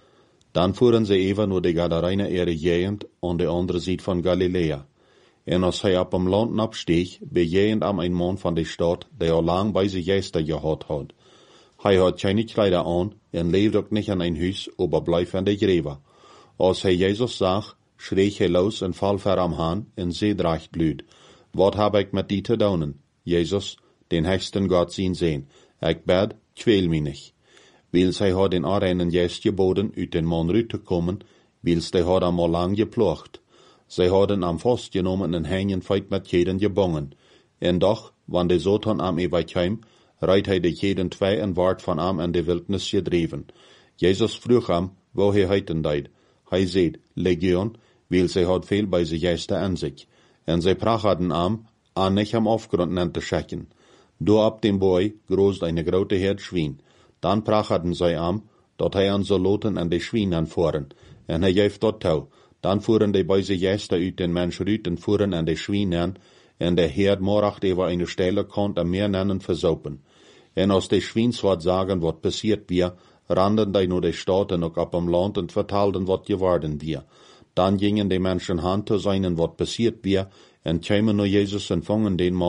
Dan fuhren sie even nur de Gadarener ihre Gegend an de andere Seite von Galiläa. En als hij op am Land absteeg, bejegend am ein Mann van de Stadt, der al lang bij zich Geister gehad had. Hij had keine Kleider aan en leefde ook niet in een huis, aber bleef aan de Gräber. Als hij Jezus zag, schreef hij los en val ver am Haan en zei recht luid, wat heb ik met die te doen? Jezus, den höchsten Gott zien sehen. Ik bid, kweel mij niet. Wils hij had den Areinen Gest geboden, uit den Mann rüt te komen, wils hij had am al lang geplocht. Zij hadden am vastgenomen en hengen feit met jeden gebongen. En doch, wann de Satan am overkwam, reit hij de jeden twee en ward van am in de wildnis gedreven. Jezus vroeg am, wo hij heiten deed. Hij zei, Legion, wils hij had veel bij zich Geister an zich. En zij prachten am, an nicht am Aufgrund nen te schecken. Door ab dem Boy groß eine grote Herd Schwein. Dan prachten zij am, dat hij aan zo loten en de Schwein aanvoeren. En hij geeft dat touw. Dan voeren de bij zich Geister uit den Mensch rüt en voeren en de Schwein aan. En de Herd moracht over eine Stelle kont am meer nennen versopen. En als de Schwein wat sagen, wat passiert wir, randen die nur de Stadt en ook op am Land en vertelden wat geworden wir. Dan gingen de Menschen hand te zijn en wat passiert wir, en kwamen nur Jesus en vangen den Mann,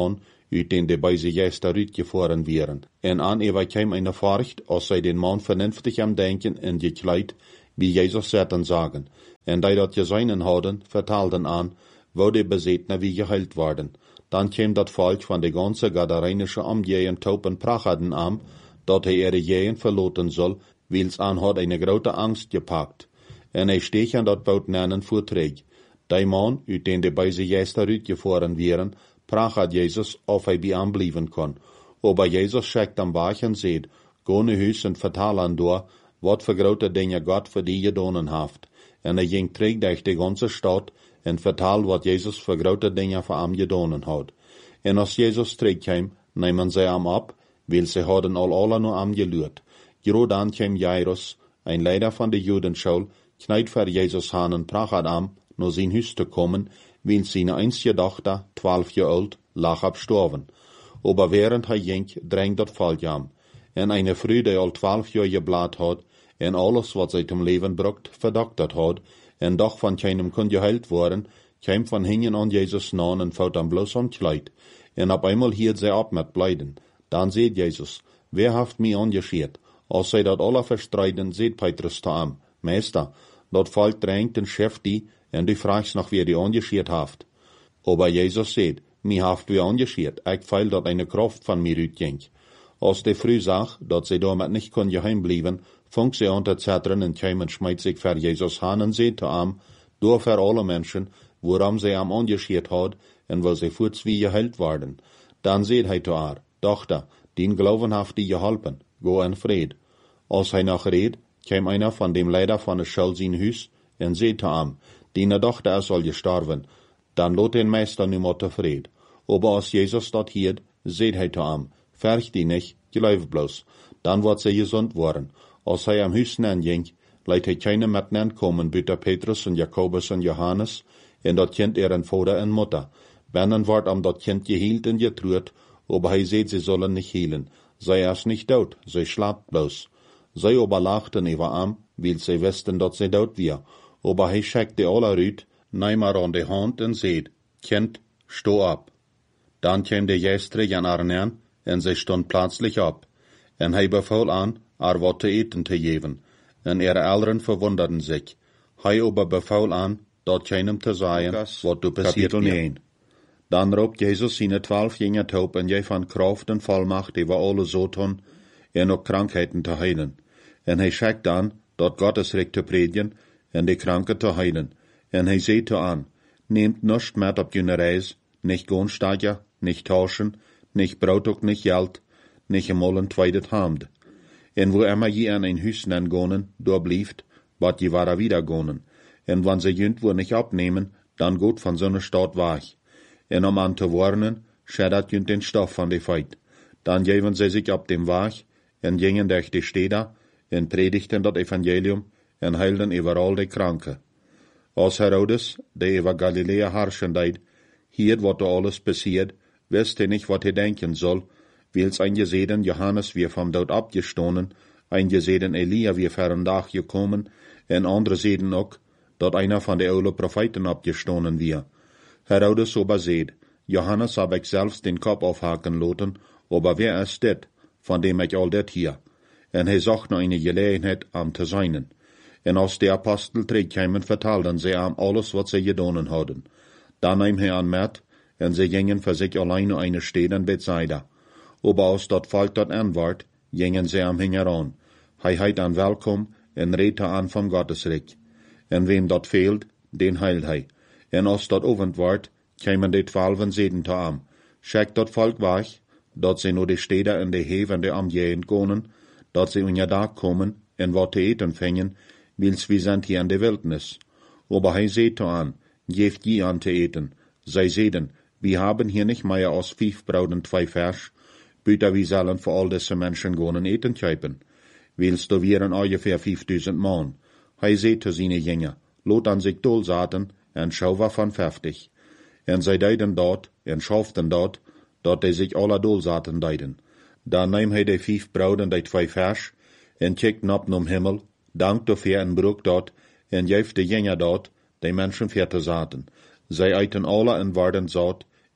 uit den de bij ze juist uitgefahren wären. En an Eva kwam eine Furcht, als zij den Mann vernünftig am Denken en gekleid, wie Jesus zetten sagen. En die dat geseinen hadden, vertelden an, wo de Besetner wie geheilt worden. Dann käm dat Volk von de ganze gadarenische Umgehen Taupen prachaden an, dat hij ihre Jehen verloten soll, wils an hat eine grote Angst gepackt. En hij steeg aan dat boot nennen voortreeg. Die man, uit den de bij ze juist uitgefahren wären, prachat Jesus, of hij bij hem blijven kon. Aber Jesus schickt am Bach en zegt, go naar huis en vertel aan door, wat voor grote dingen God voor die gedaan heeft. En hij ging terug durch de ganze stad en vertel wat Jesus voor grote dingen voor hem gedaan had. En als Jesus terugkwam, nemen zij hem op, weil ze hadden al alle naar hem geluurd. Gero dan kwam Jairus, een leider van de Judenschule, knijt voor Jesus aan en prachat hem, naar zijn huis te komen, weil zijn einzige dochter, twaalf jaar oud, lag abstorven. Aber während hij ging, drängt dat Volk am. En eine Frau, die al twaalf jaar geblaad had, en alles wat zij zum Leben brucht, verdoktert had, en doch van keinem kon geheilt worden, kwam van hingen an Jesus nahen en fout am bloß am Kleid. En op einmal hield zij op met blijden. Dan zei Jezus, wer heeft mij angescheert? Als zij dat alle verstreiden, zei Petrus te hem, Meester, dat Volk drängt en scheft die, en du fragst noch, wer die angescheert heeft. Aber Jesus zei, mij heeft wie angescheert, ik feil dat eine Kraft van mir uitging. Als de Frau zag, dat zij damit nicht kon geheim blijven, fang sie an te zetteren en kwam en schmeidt sich voor Jesus aan en zei te hem, door voor alle mensen, waarom zij hem angescheert had, en wil zij voorts wie geheilt worden. Dan zei hij te haar, Dochter, dien Glauben heeft die geholpen, go in vrede. Als hij nog reed, kwam einer van dem Leider van de Schule zijn huis, en zei te hem, die Dochter is al gestorven, dan lot den Meister nu maar tevreden. Aber als Jesus dat hield, zei hij te hem, verg die nicht, geloof bloos, dan wordt zij gezond worden. Als hij am huis nen ging, leidt hij keine met nen komen, buiten Petrus en Jacobus en Johannes, en dat kind ihren Vater en Mutter. Binnen wordt am dat kind gehielt en getruht, aber hij zei, sie sollen nicht healen. Zij is nicht dood, zij slaapt bloos. Zij aber lachten über am, weil zij wisten dat zij dood weer. Aber hij schickte alle uit, neem haar aan de hand en zei, Kind, sto op. Dan kwam de Geistre aan haar neer, en zij stond plötzlich op. En hij beval aan, haar wat te eten te geven. En ihre Eltern verwunderten sich. Hij aber beval aan, dat keinem te zeggen, wat du passiert is. Dan roept Jesus zijn twaalf jonge taub en jij van kracht en volmacht over alle zoten en ook krankheiten te heilen. En hij schickt dan, dat Gottes recht te predigen en de kranken te heilen. En hij zei te aan, nehmt nichts met op jullie reis, nicht Gohnsteiger, nicht tauschen, nicht Brot ook nicht Geld, nicht einmal ein zweites Hemd. En wo immer je an ein Huis nen gonen, door blieft, wat je wara wieder gonen. En wann ze jünt wo nicht abnehmen, dann gut von so ne Stadt weg. En om an te warnen, schädert jünt den Stoff von de Feit. Dann geven ze sich ab dem Weg, en gingen durch die Städte, en predigten dat Evangelium, en heilden überall de Kranke. Als Herodes, der über Galiläa herrschen deed, hiert wat er alles passiert, wist hij nicht, wat hij denken soll, wils ein gesehen Johannes wie vom Tod abgestohlen, ein gesehen Elia wie vor een Dag gekommen, en andere sehen ook, dat einer von de oude Propheten abgestohlen wie. Herodes aber seht, Johannes hab ich selbst den Kopf aufhaken lassen, aber wer ist dit, von dem ich all dit hier? En hij zocht noch eine Gelegenheit am te seinen. En als de Apostel terugkwamen, vertelden sie am alles, wat sie gedaan hadden. Dan nahm hij aan met, en sie gingen für sich allein nur eine Stadt in Bethsaida. Aber als dat Volk dat anwart, gingen sie am hingeran. Hij heit an welkom, en redte an vom Gottesreich. En wem dat fehlt, den heilt hij. En als dat ovend ward, kwamen de twaalfen zeden te am. Schickt dat Volk weg, dat sie nur de Städte en de Heven de Amjeen konen, dat sie unja da kommen, en wat te eten fängen, wils wir sind hier in de Wildnis. Aber hij seht an, geeft je an te eten. Zij zeiden, wir haben hier nicht mehr als fünf Brot und zwei Fisch, büter wir sollen für all diese Menschen gehen eten kaufen. Willst du wären ungefähr fünftausend Mann. Hij seht zu seine Jünger, lot an sich dolsaten, en schau war von fertig. En zij deiden dort, en schauften dort, dat die sich alle dolsaten deiden. Dan nahm hij de fünf Brot und de zwei Fisch, en kijkt op nom Himmel, dankt dafür en broek dort, en geeft de Jünger dort, die Menschen vier te zaten. Zij eiten alle en waren zat,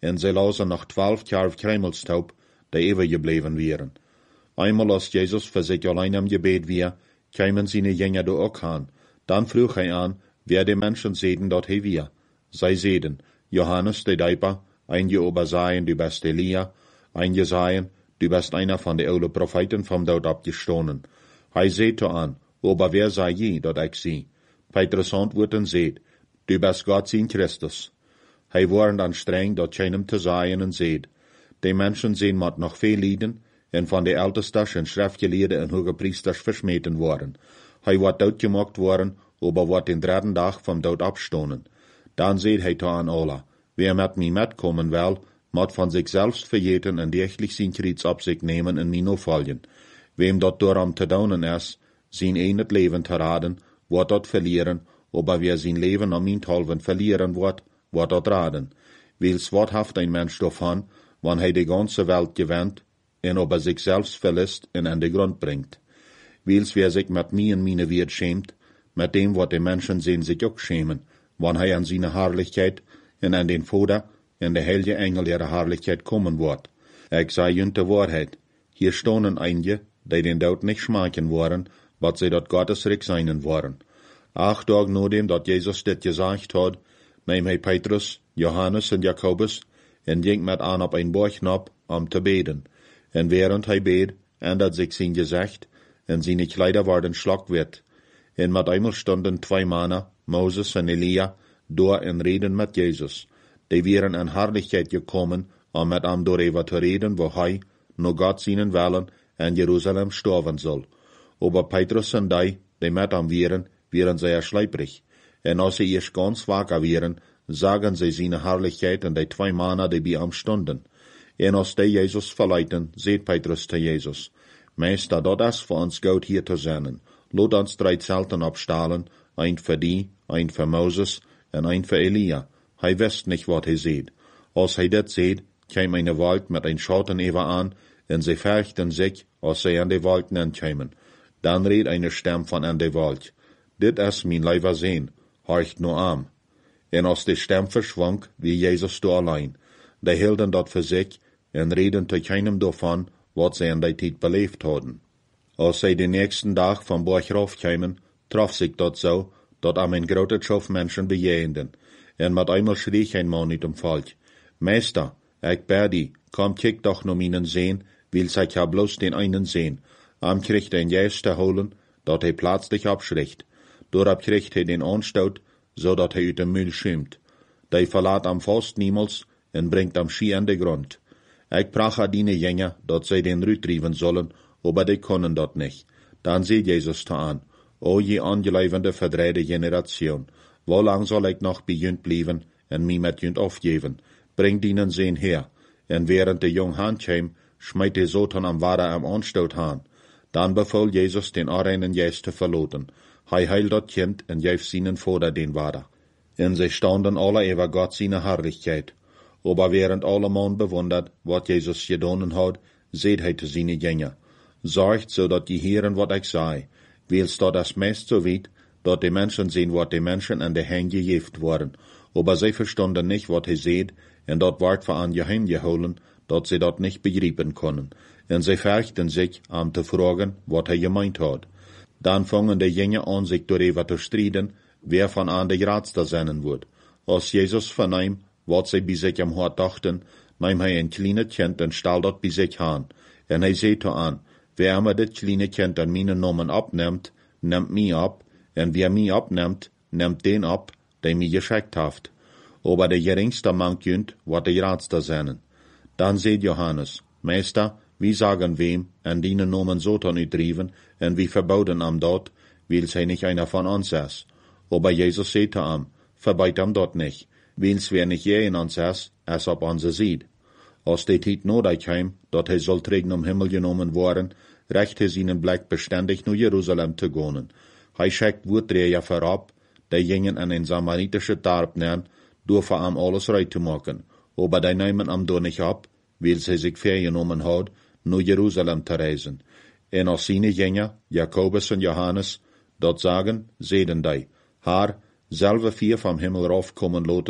en zij lazen nog twaalf kjarv kruimelstaub, die overgebleven wären. Einmal als Jesus für sich allein am Gebet wir, kämen seine Jünger da auch an. Dann frug hij an, wer die Menschen sehen dort he wir. Zij sehen, Johannes der Däuper, einige Obersaien, du bist Elia, einige sagen, du bist einer von den oude Propheten vom Tod abgestoßen. Hij seht an, aber wer sei je, dort ich sie? Petrus antwortet und seht, du bist Gott sein Christus. Hij waren dann streng, dort keinem zu sagen und seht, die Menschen sehen mat noch viel Lieden, en van de Ältestas en Schriftgeleerden en Hogepriesters versmeten worden. Hij wordt doodgemaakt worden, aber wordt den dritten Dag vom Dood abstonen. Dan seht hij to aan alle, wer met mij metkommen wil, moet van zich selbst vergeten en dergelijk zijn kriets op zich nemen en mij no volgen. Wem dat daarom te doen is, zijn een het leven te raden, wordt dat verlieren, aber wer zijn leven om minthalven verlieren wordt, wordt dat raden. Wils wat haft een mens davon, wann hij de ganze Welt gewinnt, en ob er sich selbst verlässt en an de Grund bringt. Wils wer sich mit mir en meine Wert schämt, mit dem wat de Menschen sehen sich auch schämen, wann hij an seine Herrlichkeit en an den Vater en de heilige Engel ihrer Herrlichkeit kommen wird. Ich sei jünt de Wahrheit, hier stonen einige, die den Tod nicht schmecken waren, wat sie dort Gottes Reich seinen waren. Acht Tage nachdem dat Jesus dit gesagt hat, nahm hij Petrus, Johannes en Jakobus en ging met aan op een borgnap om te beden. En während hij beet, ändert sich sein Gesicht, en seine Kleider worden schlagwit. En met einmal stonden zwei Männer, Moses en Elia, door en reden met Jesus. Die wären in Herrlichkeit gekommen, om met hem doorheen te reden, wo hij, no Gott seinen Willen, in Jerusalem sterben soll. Aber Petrus en die, die met hem wären, wären sehr schleiprig. En als sie erst ganz wacker wären, sagen sie seine Herrlichkeit en die zwei Männer, die bei ihm stonden. En als die Jesus verleiten, seht Petrus zu Jesus, Meister, dat is voor ons goed hier te zijn. Laat ons drei Zelten opstellen, ein für die, ein für Moses en ein für Elia. Hij wist nicht, wat hij seht. Als hij dit seht, kwam eine Wolk mit ein Schatten über an, en sie fürchten sich, als sie an die Wolken ankämen. Dann redt eine Stimme von an die Wolk. Dit is mein Leiber sehen, horcht nur am. En als die Stimme verschwang, wie Jesus da allein. Die hielden dat für sich, en reden zu keinem davon, wat sie in der Zeit beleefd hadden. Als sie den nächsten Tag vom Berg raufkamen, traf sich dat so, dat am ein groter Schaf Menschen bejehenden. En mit einmal schrie ein Mann nicht um Volk. Meister, ich bär die, komm kick doch no meinen sehen, wils ich ja bloß den einen sehen. Am kriegt ein Jäste holen, dat hij plötzlich abschricht. Dorab kriegt hij den Anstoot, so dat hij uit dem Müll schimmt. Die verlaat am fast niemals, en bringt am Ski an de Grund. Ich brach a die Jünger, dat zij den Rüt trieben sollen, aber die können dat nicht. Dann sieht Jesus da an, o je angeleivende verdreide Generation, wo lang soll ich noch bei jünt blieben, en mi met jünt aufgeben? Bringt ihnen sehen her. En während de jong Hand käm, schmeit de Satan am Wader am Anstoot han. Dann befahl Jesus den Areinen Jäst zu verloten. Hij heilt dat Kind en geeft seinen Vater den Wader. En sie standen alle über Gott seine Herrlichkeit. Aber während alle Mann bewundert, wat Jesus gedonen hat, seht hij zu seine Jünger. Sorgt, so dat die hören, wat ich sei. Wils dat das meist so weit, dat die Menschen sehen, wat die Menschen an de Hände gejeft worden. Aber sie verstanden nicht, wat hij seht, en dat ward voor an geheim geholen, dat sie dat nicht begreifen können. En sie fürchten sich, am te fragen, wat hij gemeint hat. Dann fangen die Jünger an, sich darüber zu streiten, wer von an der Gradster sein wird. Als Jesus vernahm, wat sie bei sich am Hort dachten, nahm hij ein kleines Kind en stal dat bei sich an. En hij zei an, wer immer dit kleine Kind an meine Namen abnimmt, nimmt mich ab, en wer mich abnimmt, nimmt den ab, der mich geschickt haft. Aber der geringste mangt jünt, wat der Gradster sein. Dann seht Johannes, Meister, wie sagen wem, en dienen Namen Satan uitdrieven, en wie verboden am dort, wils hij nicht einer von uns ist. Aber Jesus seht am, verbeit am dort nicht, wils wer nicht je in uns ist, es ob uns sieht. Als die Tiet nodig heim, dat hij soll trägen um Himmel genommen worden, recht hij seinen Blick beständig nur Jerusalem zu gehen. Hij schickt Wurträger vorab, die gingen an ein samaritische Tarp nähen, door für am alles reit zu machen, aber die nehmen am door nicht ab, wils hij sich vergenommen hat, nur Jerusalem zu reisen. En als seine Jünger, Jakobus und Johannes, dat sagen, sehen die, haar, selbe vier vom Himmel raufkommen loten,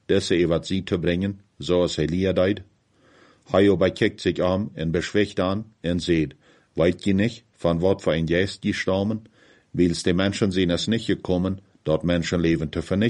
desse über sie zu bringen, zoals Elia deed? Hij aber kijkt sich um en beschwicht an en seht, weet je nicht, van wat voor een geest die stammen? Wils de Menschen zijn es nicht gekommen, dort Menschenleben zu vernichten.